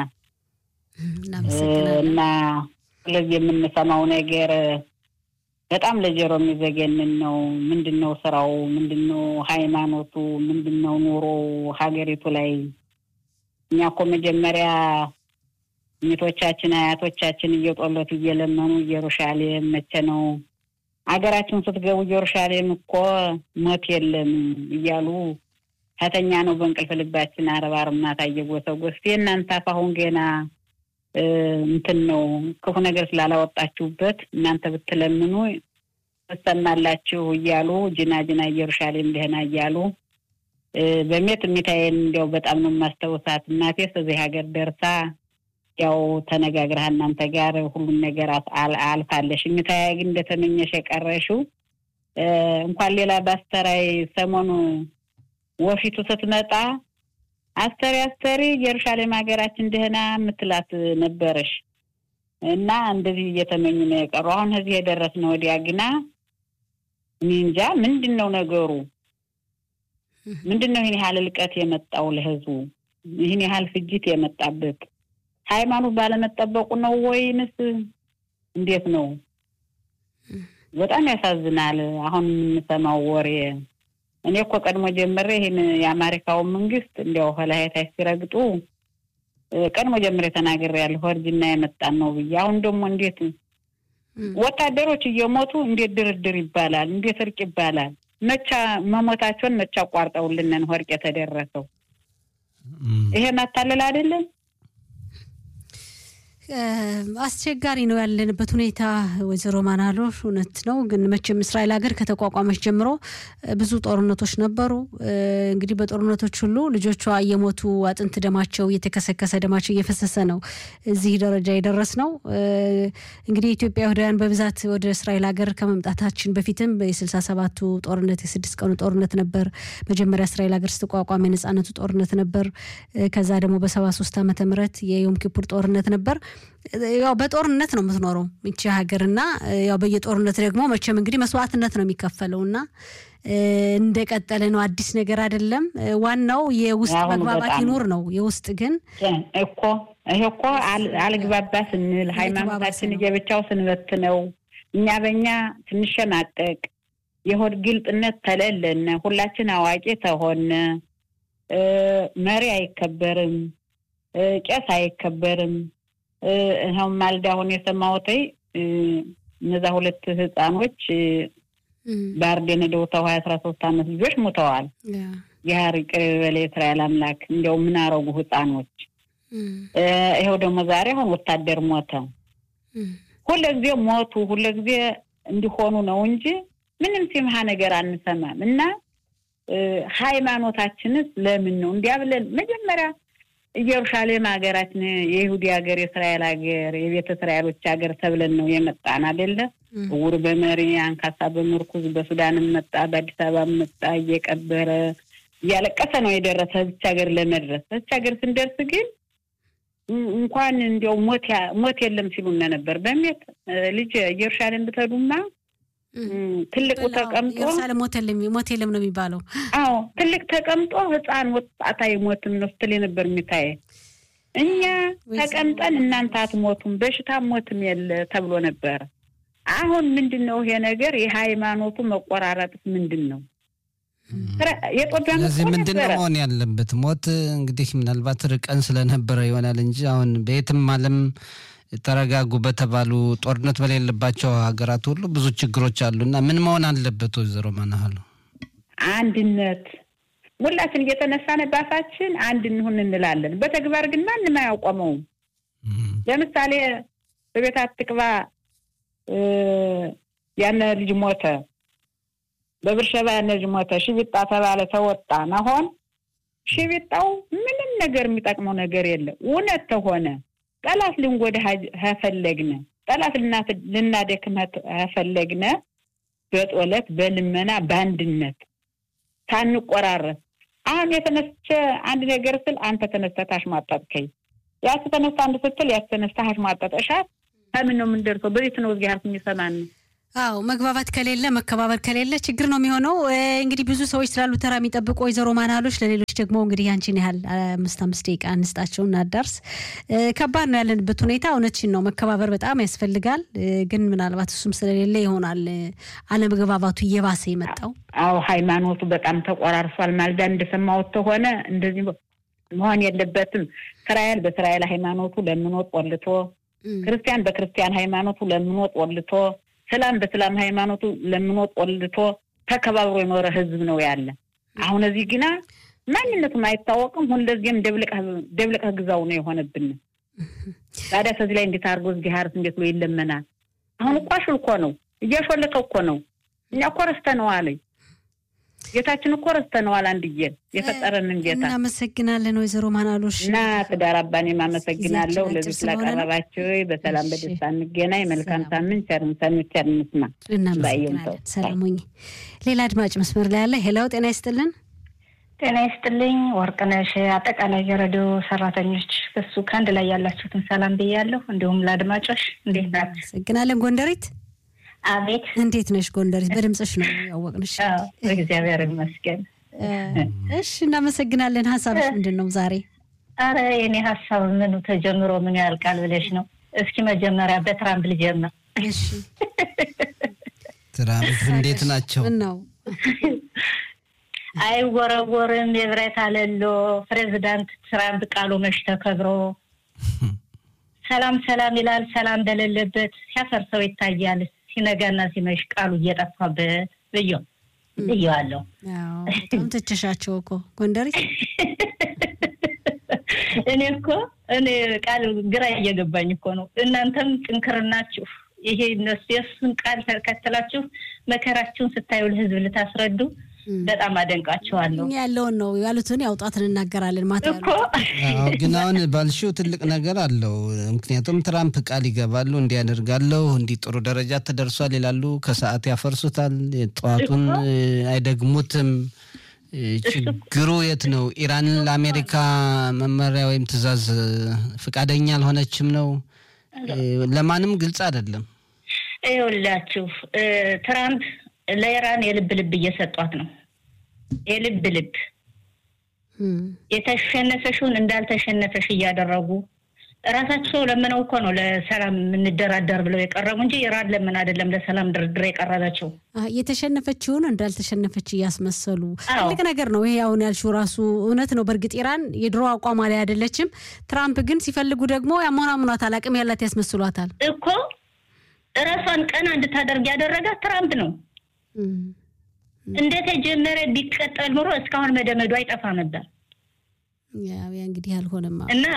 እና ለዚህ የምንሰማው ነገር በጣም ለጀሮ የሚዘገንን ነው። ምንድነው ስራው? ምንድነው ሃይማኖቱ? ምንድነው ኑሮ ሀገሪቱ ላይ? እኛ እኮ መጀመሪያ ሚቶቻችን አያቶቻችን እየጦለቱ እየለመኑ ኢየሩሳሌም መቼ ነው አገራችን ስትገቡ ኢየሩሳሌም እኮ ሞት የለም እያሉ ከተኛ ነው በእንቅልፍ ልባችን አረባርና ታየጎሰጎስ እናንተ አሁን ገና እንትን ነው ክፉ ነገር ስላላወጣችሁበት እናንተ ብትለምኑ ተሰማላችሁ እያሉ ጅና ኢየሩሳሌም ደህና እያሉ በሜት ሚታየን እንደው በጣም ነው ማስተውሳት። እናቴ ስለዚህ ሀገር ደርሳ ያው ተነጋግራ እናንተ ጋር ሁሉ ነገር አልፋለሽ። ሚታየ ግን እንደተመኘሽ የቀረሽው እንኳን ሌላ ባስተራይ ሰሞኑ ወፊቱ ስትመጣ አስተሪ ኢየሩሳሌም ሀገራችን ደህና ምትላት ነበርሽ እና እንደዚህ እየተመኙ ነው የቀረው። አሁን እዚህ የደረስነው ወዲያ ግና እንጃ ምንድነው ነገሩ? ምንድነው ይሄን ያህል ልቀት የመጣው ለህዝቡ? ይሄን ያህል ፍጅት የመጣበት ሃይማኖት ባለመጠበቁ ነው ወይንስ እንዴት ነው? በጣም ያሳዝናል። አሁን የምንሰማው ወሬ እኔ እኮ ቀድሞ ጀምሬ ይሄን የአሜሪካው መንግስት እንዲያው ሆላይታ ሲረግጡ ቀድሞ ጀምሬ ተናግሬያለሁ። ወርጅና የመጣን ነው ብዬ። አሁን ደግሞ እንዴት ወታደሮች እየሞቱ እንዴት ድርድር ይባላል? እንዴት እርቅ ይባላል? መቻ መሞታቸውን መቻ ቋርጠውልነን ወርቅ የተደረሰው ይሄ ማታለል አይደለም? አስቸጋሪ ነው ያለንበት ሁኔታ ወይዘሮ ማናሎ። እውነት ነው ግን መቼም እስራኤል ሀገር ከተቋቋመች ጀምሮ ብዙ ጦርነቶች ነበሩ። እንግዲህ በጦርነቶች ሁሉ ልጆቿ እየሞቱ አጥንት ደማቸው እየተከሰከሰ ደማቸው እየፈሰሰ ነው እዚህ ደረጃ የደረስ ነው። እንግዲህ ኢትዮጵያውያን በብዛት ወደ እስራኤል ሀገር ከመምጣታችን በፊትም የ67ቱ ጦርነት የ6 ቀኑ ጦርነት ነበር። መጀመሪያ እስራኤል ሀገር ስትቋቋም የነጻነቱ ጦርነት ነበር። ከዛ ደግሞ በ73 ዓመተ ምህረት የዮም ኪፑር ጦርነት ነበር። ያው በጦርነት ነው የምትኖረው እቺ ሀገርና ያው በየጦርነት ደግሞ መቼም እንግዲህ መስዋዕትነት ነው የሚከፈለውና እንደቀጠለ ነው። አዲስ ነገር አይደለም። ዋናው የውስጥ መግባባት ይኖር ነው። የውስጥ ግን እኮ አልግባባ ስንል ሃይማኖታችን እየብቻው ስንበት ነው። እኛ በእኛ ትንሸማቀቅ የሆድ ግልጥነት ተለለነ ሁላችን አዋቂ ተሆነ መሪ አይከበርም፣ ቄስ አይከበርም። አሁን ማልዳውን የሰማሁት እነዛ ሁለት ህፃኖች ባርዴን ደውተው 13 ዓመት ልጆች ሞተዋል። ያሪ ቅርበለ እስራኤል አምላክ እንደው ምን አረጉ ህፃኖች? ይሄው ደግሞ ዛሬ አሁን ወታደር ሞተ። ሁለጊዜ ሞቱ፣ ሁለጊዜ እንዲሆኑ ነው እንጂ ምንም ሲምሃ ነገር አንሰማም። እና ሃይማኖታችንስ ለምን ነው እንዲያብለን? መጀመሪያ ኢየሩሳሌም ሀገራችን የይሁዲ ሀገር የእስራኤል ሀገር የቤተ እስራኤሎች ሀገር ተብለን ነው የመጣን አይደለ? ውር በመሪ አንካሳ በመርኩዝ በሱዳንም መጣ በአዲስ አበባ መጣ እየቀበረ ያለቀሰ ነው የደረሰ እዚህ ሀገር ለመድረስ። እዚህ ሀገር ስንደርስ ግን እንኳን እንዲያው ሞት የለም ሲሉን ነበር። በእምነት ልጅ ኢየሩሳሌም ብትሄዱማ ትልቁ ተቀምጦ ኢየሩሳሌም ሞት የለም ነው የሚባለው። አዎ ትልቅ ተቀምጦ ህፃን ወጣት አይሞትም ነው ስትል ነበር የሚታይ። እኛ ተቀምጠን እናንተ አትሞቱም በሽታ ሞትም የለ ተብሎ ነበር። አሁን ምንድነው ይሄ ነገር? የሃይማኖቱ መቆራረጥ ምንድነው? ስለዚህ ምንድነው መሆን ያለበት? ሞት እንግዲህ ምናልባት ርቀን ስለነበረ ይሆናል እንጂ አሁን በየትም ዓለም ተረጋጉ በተባሉ ጦርነት በሌለባቸው ሀገራት ሁሉ ብዙ ችግሮች አሉና ምን መሆን አለበት? ወይዘሮ ማናሃሉ ሁላችን እየተነሳን ባፋችን አንድ እንሁን እንላለን በተግባር ግን ማንንም አያቆመውም ለምሳሌ በቤት አትቅባ ያነ ልጅ ሞተ በብርሸባ ያነ ልጅ ሞተ ሽቢጣ ተባለ ተወጣ ነሆን ሽቢጣው ምንም ነገር የሚጠቅመው ነገር የለም እውነት ተሆነ ጠላት ልንጎዳ ሀፈለግነ ጠላት ልናደክም ሀፈለግነ በጦለት በልመና ባንድነት ታንቆራረስ አሁን የተነስተ አንድ ነገር ስል አንተ ተነስተታሽ ማጣጥከኝ ያስ ተነስተ አንድ ስትል ያስ ተነስተታሽ ማጣጣሻት ታምን ነው ምንደርሰው በዚህ ነው እዚህ አርኩኝ ሰማን አው መግባባት ከሌለ መከባበር ከሌለ ችግር ነው የሚሆነው እንግዲህ ብዙ ሰዎች ስላሉ ተራ የሚጠብቁ ወይዘሮ ማናሎች ለሌሎች ደግሞ እንግዲህ ያንቺን ያህል 5 ደቂቃ አንስጣቸውና ዳርስ ከባድ ነው ያለንበት ሁኔታ እውነትሽን ነው መከባበር በጣም ያስፈልጋል ግን ምናልባት እሱም ስለሌለ ይሆናል አለመግባባቱ እየባሰ ይመጣው አው ሃይማኖቱ በጣም ተቆራርሷል ማልዳ እንደሰማው ተሆነ እንደዚህ መሆን የለበትም እስራኤል በእስራኤል ሃይማኖቱ ለምንወጥ ወልቶ ክርስቲያን በክርስቲያን ሃይማኖቱ ለምንወጥ ወልቶ ሰላም በሰላም ሃይማኖቱ ለምንወጥ ወልቶ ተከባብሮ የኖረ ህዝብ ነው ያለ አሁን እዚህ ግና ማንነቱ ማይታወቅም ሁለዚህም ደብልቀ ግዛው ነው የሆነብን ታዲያ ከዚህ ላይ እንዴት አርጎ እዚህ ሀርስ እንዴት ነው ይለመናል አሁን ቋሽል እኮ ነው እያሾለከው እኮ ነው እኛ ኮረስተነው አለኝ ጌታችን እኮ ረስተነዋል አንድዬ የፈጠረንን ጌታ እናመሰግናለን ወይዘሮ ማናሎሽ እና ተዳራባኔ ማመሰግናለሁ ለዚህ ስለቀረባችሁ በሰላም በደስታ እንገናኝ መልካም ሳምንት ቸርምሰን እንስማ እናመሰግናለን ሰላሙኝ ሌላ አድማጭ መስመር ላይ ያለ ሄሎ ጤና ይስጥልኝ ወርቅነሽ አጠቃላይ የሬዲዮ ሰራተኞች በሱ ካንድ ላይ ያላችሁትን ሰላም ብያለሁ እንዲሁም ለአድማጮች እንዴት ናችሁ እናመሰግናለን ጎንደሪት አቤት እንዴት ነሽ ጎንደሪት በድምጽሽ ነው ያወቅንሽ እግዚአብሔር ይመስገን እሺ እናመሰግናለን ሐሳብሽ ምንድነው ዛሬ አረ የኔ ሐሳብ ምኑ ተጀምሮ ምን ያልቃል ብለሽ ነው እስኪ መጀመሪያ በትራምፕ ልጀምር እሺ ትራምፕ እንዴት ናቸው ነው አይወረወርም የብረት አለሎ ፕሬዝዳንት ትራምፕ ቃሉ መሽተከብሮ ሰላም ሰላም ይላል ሰላም በሌለበት ሲያፈርሰው ይታያል ሲነጋና ሲመሽ ቃሉ እየጠፋበት በየዋለው አዎ በጣም ተቸሻቸው እኮ ጎንደሪት እኔ ቃል ግራ እየገባኝ እኮ ነው እናንተም ጥንክርናችሁ ይሄ እነሱ የሱን ቃል ተከተላችሁ መከራችሁን ስታዩ ለህዝብ ልታስረዱ በጣም አደንቃቸዋለሁ ያለው ነው ያሉትን ያውጣትን እናገራለን ማለት ነው አዎ ግን አሁን ባልሽው ትልቅ ነገር አለው ምክንያቱም ትራምፕ ቃል ይገባሉ እንዲያደርጋለው እንዲጥሩ ደረጃ ተደርሷል ይላሉ ከሰዓት ያፈርሱታል ጧቱን አይደግሙትም ችግሩ የት ነው ኢራን ለአሜሪካ መመሪያ ወይም ትዕዛዝ ፍቃደኛ አልሆነችም ነው ለማንም ግልጽ አይደለም ይኸውላችሁ ትራምፕ ለኢራን የልብ እየሰጧት ነው የልብ የተሸነፈሽውን እንዳልተሸነፈሽ ያደረጉ ራሳቸው ለምነው እኮ ነው ለሰላም እንደራደር ብለው የቀረቡ እንጂ ኢራን ለምን አይደለም ለሰላም ድርድር የቀረበችው የተሸነፈችውን እንዳልተሸነፈች ያስመሰሉ ትልቅ ነገር ነው ይሄ አሁን ያልሽው ራሱ እውነት ነው በርግጥ ኢራን የድሮ አቋም ላይ አይደለችም ትራምፕ ግን ሲፈልጉ ደግሞ ያሞናሙናት አላቅም ያላት ያስመስሏታል እኮ ራሷን ቀና እንድታደርግ ያደረጋት ትራምፕ ነው እንዴት የጀመረ ቢቀጠል ኑሮ እስካሁን መደመዱ አይጠፋ ነበር ያው እንግዲህ አልሆነም እና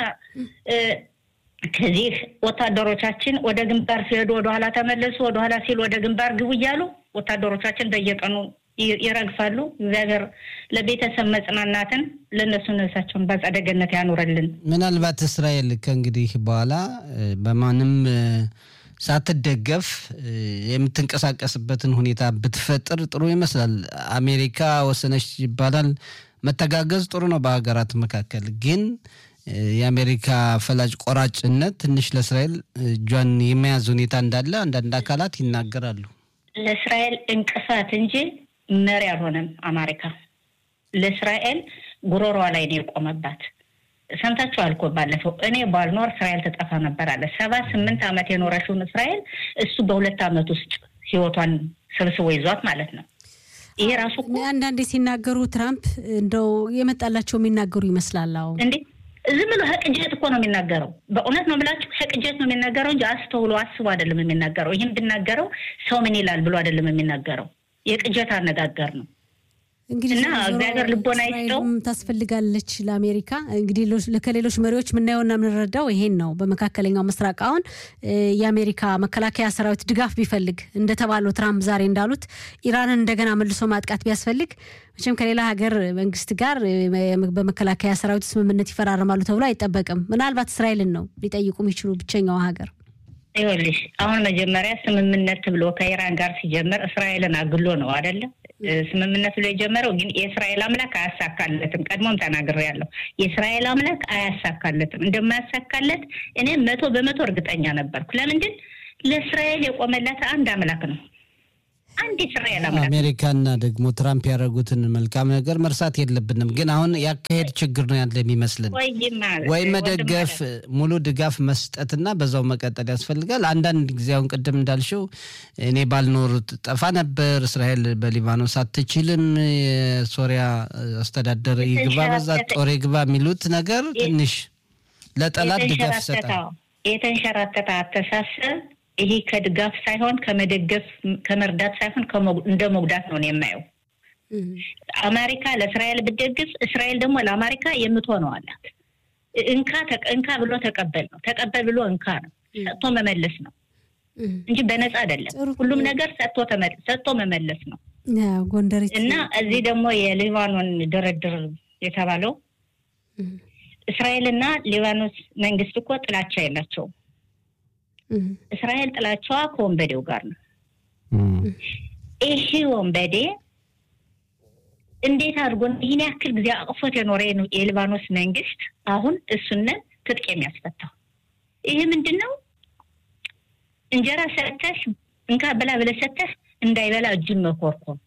ከዚህ ወታደሮቻችን ወደ ግንባር ሲሄዱ ወደ ኋላ ተመለሱ ወደ ኋላ ሲል ወደ ግንባር ግቡ ይያሉ ወታደሮቻችን በየቀኑ ይረግፋሉ እግዚአብሔር ለቤተሰብ መጽናናትን ለነሱ ነሳቸውን በጸደገነት ያኖርልን ምናልባት እስራኤል ከእንግዲህ በኋላ በማንም ሳትደገፍ የምትንቀሳቀስበትን ሁኔታ ብትፈጥር ጥሩ ይመስላል አሜሪካ ወሰነች ይባላል መተጋገዝ ጥሩ ነው በአገራት መካከል ግን የአሜሪካ ፈላጭ ቆራጭነት ትንሽ ለእስራኤል ጇን የመያዝ ሁኔታ እንዳለ አንዳንድ አካላት ይናገራሉ ለእስራኤል እንቅፋት እንጂ መሪ አልሆነም አሜሪካ ለእስራኤል ጉሮሯ ላይ ነው የቆመባት ሰምታችሁ አልኮ ባለፈው እኔ ባልኖር እስራኤል ተጠፋ ነበር አለ 78 አመት የኖረችው እስራኤል እሱ በ2 አመት ውስጥ ህይወቷን ሰብስቦ ይዟት ማለት ነው ይሄ ራሱ አንዳንዴ ሲናገሩ ትራምፕ እንደው የመጣላቸው የሚናገሩ ይመስላልው እንዴ ዝም ብሎ ሐቅጀት እኮ ነው የሚናገረው በእውነት ነው ብላችሁ ሐቅጀት ነው የሚናገረው እንጂ አስተውሎ አስቦ አይደለም የሚናገረው ይሄን ቢናገረው ሰው ምን ይላል ብሎ አይደለም የሚናገረው የቅጀት አነጋገር ነው እንግዲህ እግዚአብሔር ልቦና ይስጠው ታስፈልጋለች ለአሜሪካ እንግዲህ ለከሌሎች መሪዎች ምናየውና ምንረዳው ይሄን ነው በመካከለኛው ምስራቅ አሁን የአሜሪካ መከላከያ ሰራዊት ድጋፍ ቢፈልግ እንደተባለው ትራምፕ ዛሬ እንዳሉት ኢራንን እንደገና መልሶ ማጥቃት ቢያስፈልግ መቼም ከሌላ ሀገር መንግስት ጋር በመከላከያ ሰራዊት ስምምነት ይፈራረማሉ ተብሎ አይጠበቅም ምናልባት እስራኤልን ነው ሊጠይቁ የሚችሉ ብቸኛው ሀገር ይኸውልሽ አሁን መጀመሪያ ስምምነት ብሎ ከኢራን ጋር ሲጀምር እስራኤልን አግሎ ነው አይደለ ስምምነት ብሎ የጀመረው ግን የእስራኤል አምላክ አያሳካለትም ቀድሞም ተናግሬያለሁ የእስራኤል አምላክ አያሳካለትም እንደማያሳካለት እኔ 100% እርግጠኛ ነበርኩ ለምንድን ለእስራኤል የቆመላት አንድ አምላክ ነው አንድ እስራኤል አምላክ አሜሪካና ደግሞ ትራምፕ ያደረጉትን መልካም ነገር መርሳት የለብንም ግን አሁን ያካሄድ ችግር ነው ያለ የሚመስልን ወይ መደገፍ ሙሉ ድጋፍ መስጠትና በዛው መቀጠል ያስፈልጋል አንዳንድ ጊዜ አሁን ቀደም እንዳልሽው እኔ ባልኖር ጠፋ ነበር እስራኤል በሊባኖስ አትችልም ሶሪያ አስተዳደር ይግባ በዛ ጦር ይግባ የሚሉት ነገር ትንሽ ለጠላት ድጋፍ ይሰጣል የተንሸራተተ አስተሳሰብ ይሄ ከድጋፍ ሳይሆን ከመደገፍ ከመርዳት ሳይሆን እንደመጉዳት ነው የሚያየው አሜሪካ ለእስራኤል ብትደግፍ እስራኤል ደግሞ ለአሜሪካ የምትሆነው አላት እንካ ብሎ ተቀበል ብሎ እንካ ነው ሰጥቶ መመለስ ነው እንጂ በነፃ አይደለም ሁሉም ነገር ሰጥቶ መመለስ ነው እና እዚህ ደግሞ የሊባኖን ድርድር የተባለው እስራኤልና ሊባኖስ መንግስት እኮ ጥላቻ የላቸውም እስራኤል ጥላቻዋ ከወንበዴው ጋር ነው ይሄ ወንበዴ እንዴት አድርጎ ይሄን ያክል ጊዜ አቅፎት የኖረ ነው የሊባኖስ መንግስት አሁን እሱን ትጥቅ የሚያስፈታው ይሄ ምንድነው እንጀራ ሰጥተሽ እንካ በላ ብለሰተሽ እንዳይበላ እጁን መኮርኮም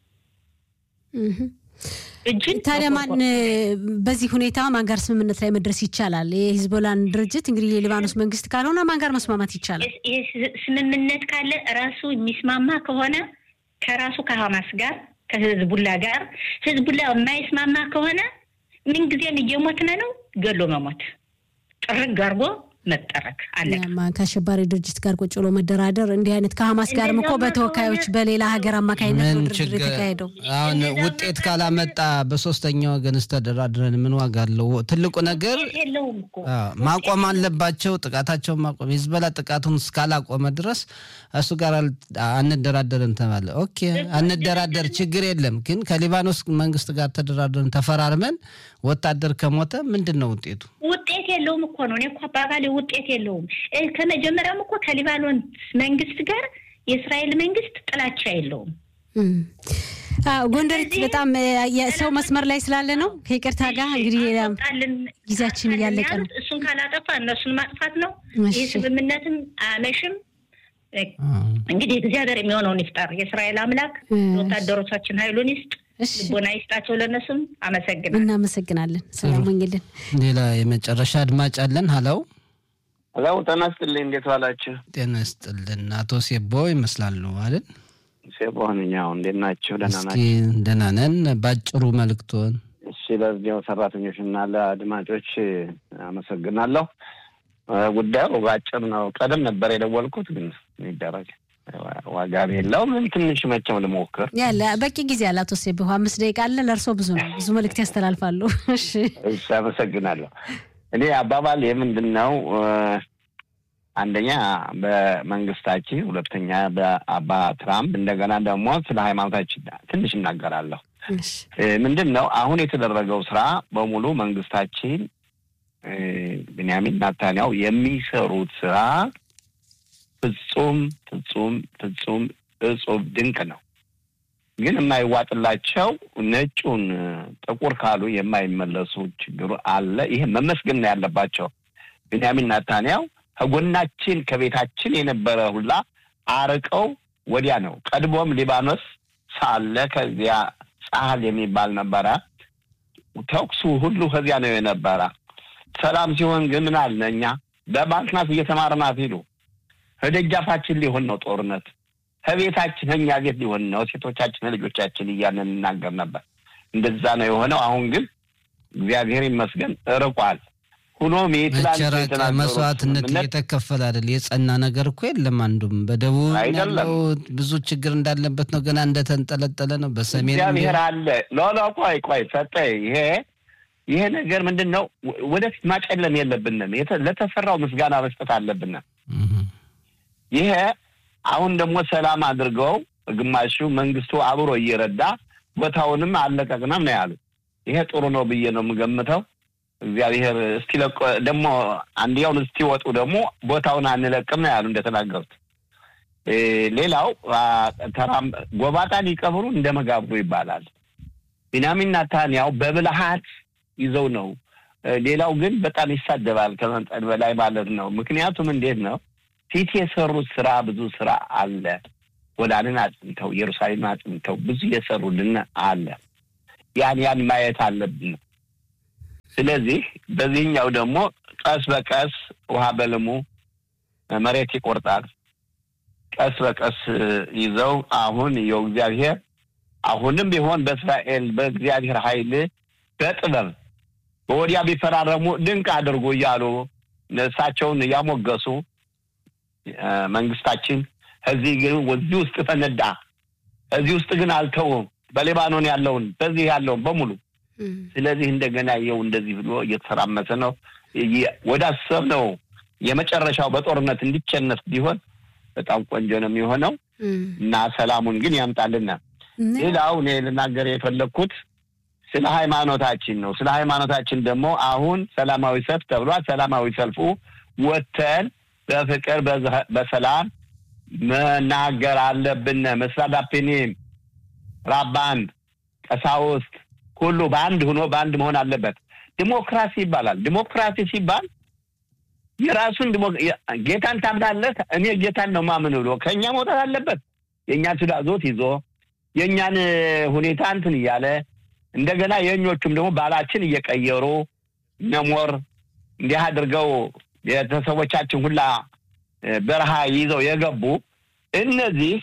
ታዲያ ማን በዚህ ሁኔታ ማን ጋር ስምምነት ላይ መድረስ ይቻላል የሂዝቦላን ድርጅት እንግዲህ የሊባኖስ መንግስት ካልሆነ ማን ጋር መስማማት ይቻላል ስምምነት ካለ ራሱ የሚስማማ ከሆነ ከራሱ ከሐማስ ጋር ከሂዝቦላ ጋር ሂዝቦላ የማይስማማ ከሆነ ምን ጊዜም እየሞተነ ነው ገሎ መሞት ጥርግ አርጎ መጠረክ አለ ከአሸባሪ ድርጅት ጋር ቁጭ ብሎ መደራደር እንዲህ አይነት ከሐማስ ጋርም እኮ በተወካዮች በሌላ ሀገር አማካይነት ድርድር ተካሄደው አሁን ውጤት ካላመጣ በሶስተኛው ወገን ተደራድረን ምን ዋጋ አለው ትልቁ ነገር ማቆም አለባቸው ጥቃታቸው ማቆም ሂዝቦላ ጥቃቱን እስካላቆመ ድረስ እሱ ጋር አንደራደርን ተባለ ኦኬ አንደራደር ችግር የለም ግን ከሊባኖስ መንግስት ጋር ተደራድረን ተፈራርመን ወታደር ከሞተ ምንድነው ውጤቱ ውጤት የለውም እኮ ነው እኮ አባባሌ ውጤት የለውም ከመጀመሪያም እኮ ከሊባኖስ መንግስት ጋር የእስራኤል መንግስት ጥላቻ የለውም ጎንደሪት በጣም የሰው መስመር ላይ ስላለ ነው ከይቅርታ ጋር እንግዲህ ጊዜያችን ያለቀ ነው እሱን ካላጠፋ እነሱን ማጥፋት ነው ይሄ ስምምነትም አመሽም እንግዲህ እግዚአብሔር የሚሆነውን ይፍጠር የእስራኤል አምላክ ወታደሮቻችን ኃይሉን ይስጥ ልቦና ይስጣቸው ለነሱም እናመሰግናለን ሰላም ሁኑልን ሌላ የመጨረሻ አድማጭ አለን ሃሎ ጤና ይስጥልኝ እንዴት ዋላችሁ ጤና ይስጥልን አቶ ሴቦ ይመስላሉ አይደል ሴቦ ነኛው እንዴት ናችሁ ደህና ናችሁ ደህና ነን ባጭሩ መልክቶን እሺ ለዚህ ሰራተኞችና ለአድማጮች አመሰግናለሁ ጉዳዩ ባጭር ነው ቀደም ነበር የደወልኩት ግን ይደረግ ዋጋ የለው ምን ትንሽ መቼም ልሞክር ያለ በቂ ጊዜ አላቶ ሴቦ 5 ደቂቃ አለ ለርሶ ብዙ ነው ብዙ መልእክት ያስተላልፋሉ እሺ አመሰግናለሁ እኔ አባባል የምንድነው አንደኛ በመንግስታችን ሁለተኛ በአባ ትራምፕ እንደገና ደግሞ ስለ ሃይማኖታችን ትንሽ እናገራለሁ ምንድነው አሁን የተደረገው ስራ በሙሉ መንግስታችን ቤንያሚን ኔታንያሁ የሚሰሩት ስራ ፍጹም እጹብ ድንቅ ነው ግን የማይዋጥላቸው ነጩን ጥቁር ካሉ የማይመለሱ ችግሩ አለ ይሄ መመስገን ያለባቸው ቤንያሚን ኔታንያሁ ከጎናችን ከቤታችን የነበረ ሁላ አርቀው ወዲያ ነው ቀድሞም ሊባኖስ ሳለ ከዚያ ጻል የሚባል ነበር ተኩሱ ሁሉ ከዚያ ነው የነበረ ሰላም ሲሆን ግን ምን አለኛ በባንክናት እየተማርናት ይሉ ህደጃፋችን ሊሆን ነው ጦርነት ከቤታችን እኛ ቤት ሊሆን ነው ሴቶቻችን ልጆቻችን እያንን እናገር ነበር እንደዛ ነው የሆነው አሁን ግን እግዚአብሔር ይመስገን ርቋል ሁኖም መቸራቅ መስዋዕትነት እየተከፈለ አይደል? የጸና ነገር እኮ የለም። አንዱም በደቡብ ያለው ብዙ ችግር እንዳለበት ነው፣ ገና እንደተንጠለጠለ ነው። በሰሜን እግዚአብሔር አለ። ቆይ ሰጠኝ። ይሄ ነገር ምንድነው? ወደፊት ማጨለም የለብንም። ለተሰራው ምስጋና መስጠት አለብን። ይሄ አሁን ደግሞ ሰላም አድርገው ግማሹ መንግስቱ አብሮ እየረዳ ቦታውንም አለቀቅንም ነው ያሉት። ይሄ ጥሩ ነው ብዬ ነው የምገምተው። እግዚአብሔር እስቲ ደግሞ አንዲያውን እስቲ ወጡ ደግሞ ቦታውን አንለቅም ነው ያሉ እንደተናገሩት። ሌላው ጎባጣን ይቀብሩ እንደመጋብሩ ይባላል። ቢንያሚን ኔታንያሁ በብልሃት ይዘው ነው። ሌላው ግን በጣም ይሳደባል ከመንጠር በላይ ማለት ነው። ምክንያቱም እንዴት ነው ፊት የሰሩት ስራ ብዙ ስራ አለ። ወዳንን አጥንተው ኢየሩሳሌም አጥንተው ብዙ የሰሩልን አለ። ያን ማየት አለብን። ስለዚህ በዚህኛው ደግሞ ቀስ በቀስ ውሃ በልሙ መሬት ይቆርጣል። ቀስ በቀስ ይዘው አሁን የእግዚአብሔር አሁንም ቢሆን በእስራኤል በእግዚአብሔር ኃይል በጥበብ በወዲያ ቢፈራረሙ ድንቅ አድርጎ እያሉ እሳቸውን ያሞገሱ መንግስታችን እዚህ ውስጥ ፈነዳ። እዚህ ውስጥ ግን አልተውም። በሊባኖን ያለውን በዚህ ያለውን በሙሉ ስለዚህ እንደገና ይኸው እንደዚህ ብሎ እየተሰራመሰ ነው። ወዳሰብ ነው የመጨረሻው በጦርነት እንዲቸነፍ ቢሆን በጣም ቆንጆ ነው የሚሆነው እና ሰላሙን ግን ያምጣልና። ሌላው እኔ ልናገር የፈለኩት ስለ ሃይማኖታችን ነው። ስለ ሃይማኖታችን ደግሞ አሁን ሰላማዊ ሰልፍ ተብሏል። ሰላማዊ ሰልፉ ወተን በፍቅር በሰላም መናገር አለብን። መስራዳፕኒም ራባን ቀሳውስት ሁሉ በአንድ ሆኖ በአንድ መሆን አለበት። ዲሞክራሲ ይባላል። ዲሞክራሲ ሲባል የራሱን ጌታን ታምናለህ፣ እኔ ጌታን ነው ማምን ብሎ ከኛ መውጣት አለበት። የኛ ትዳዞት ይዞ የኛን ሁኔታ እንትን እያለ እንደገና የኞቹም ደግሞ ባላችን እየቀየሩ ነሞር እንዲህ አድርገው የተሰቦቻችን ሁላ በረሃ ይዘው የገቡ እነዚህ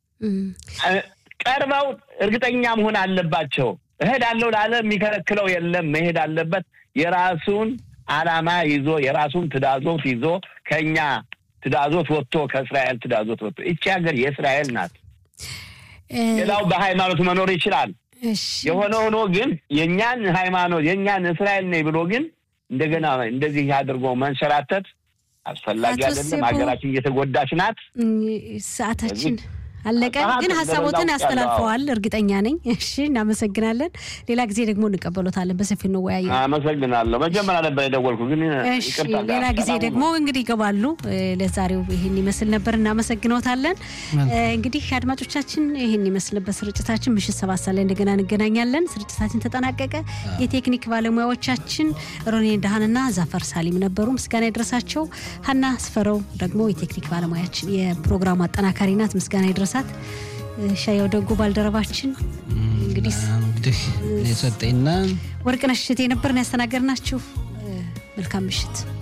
ቀርበው እርግጠኛ መሆን አለባቸው። እሄዳለሁ ላለ የሚከለክለው የለም። መሄድ አለበት። የራሱን አላማ ይዞ የራሱን ትዳዞት ይዞ ከኛ ትዳዞት ወጥቶ ከእስራኤል ትዳዞት ወጥቶ እቺ ሀገር የእስራኤል ናት። ሌላው በሃይማኖት መኖር ይችላል። የሆነ ሆኖ ግን የኛን ሃይማኖት የኛን እስራኤል ነኝ ብሎ ግን እንደገና እንደዚህ ያድርጎ መንሸራተት አስፈላጊ አይደለም። ሀገራችን እየተጎዳች ናት። ሰዓታችን አለቀ። ግን ሐሳቦትን ያስተላልፈዋል እርግጠኛ ነኝ። እሺ እናመሰግናለን። ሌላ ጊዜ ደግሞ እንቀበሎታለን። በሰፊው ነው ወያየ። አመሰግናለሁ። መጀመሪያ ነበር የደወልኩ ግን ይቅርታ። ሌላ ጊዜ ደግሞ እንግዲህ ይገባሉ። ለዛሬው ይሄን ይመስል ነበር። እናመሰግናዎታለን። እንግዲህ አድማጮቻችን ይሄን ይመስልበት ስርጭታችን ምሽት 7 ሰዓት ላይ እንደገና እንገናኛለን። ስርጭታችን ተጠናቀቀ። የቴክኒክ ባለሙያዎቻችን ሮኔ ዳህንና ዛፈር ሳሊም ነበሩ። ምስጋና ይድረሳቸው። ሀና ስፈረው ደግሞ የቴክኒክ ባለሙያችን የፕሮግራሙ አጠናካሪ ናት። ምስጋና ይድረሳት። ሻያው ደጉ ባልደረባችን እንግዲህ የሰጠኝና ወርቅነሽ እቴ ነበርን ያስተናገርናችሁ። መልካም ምሽት።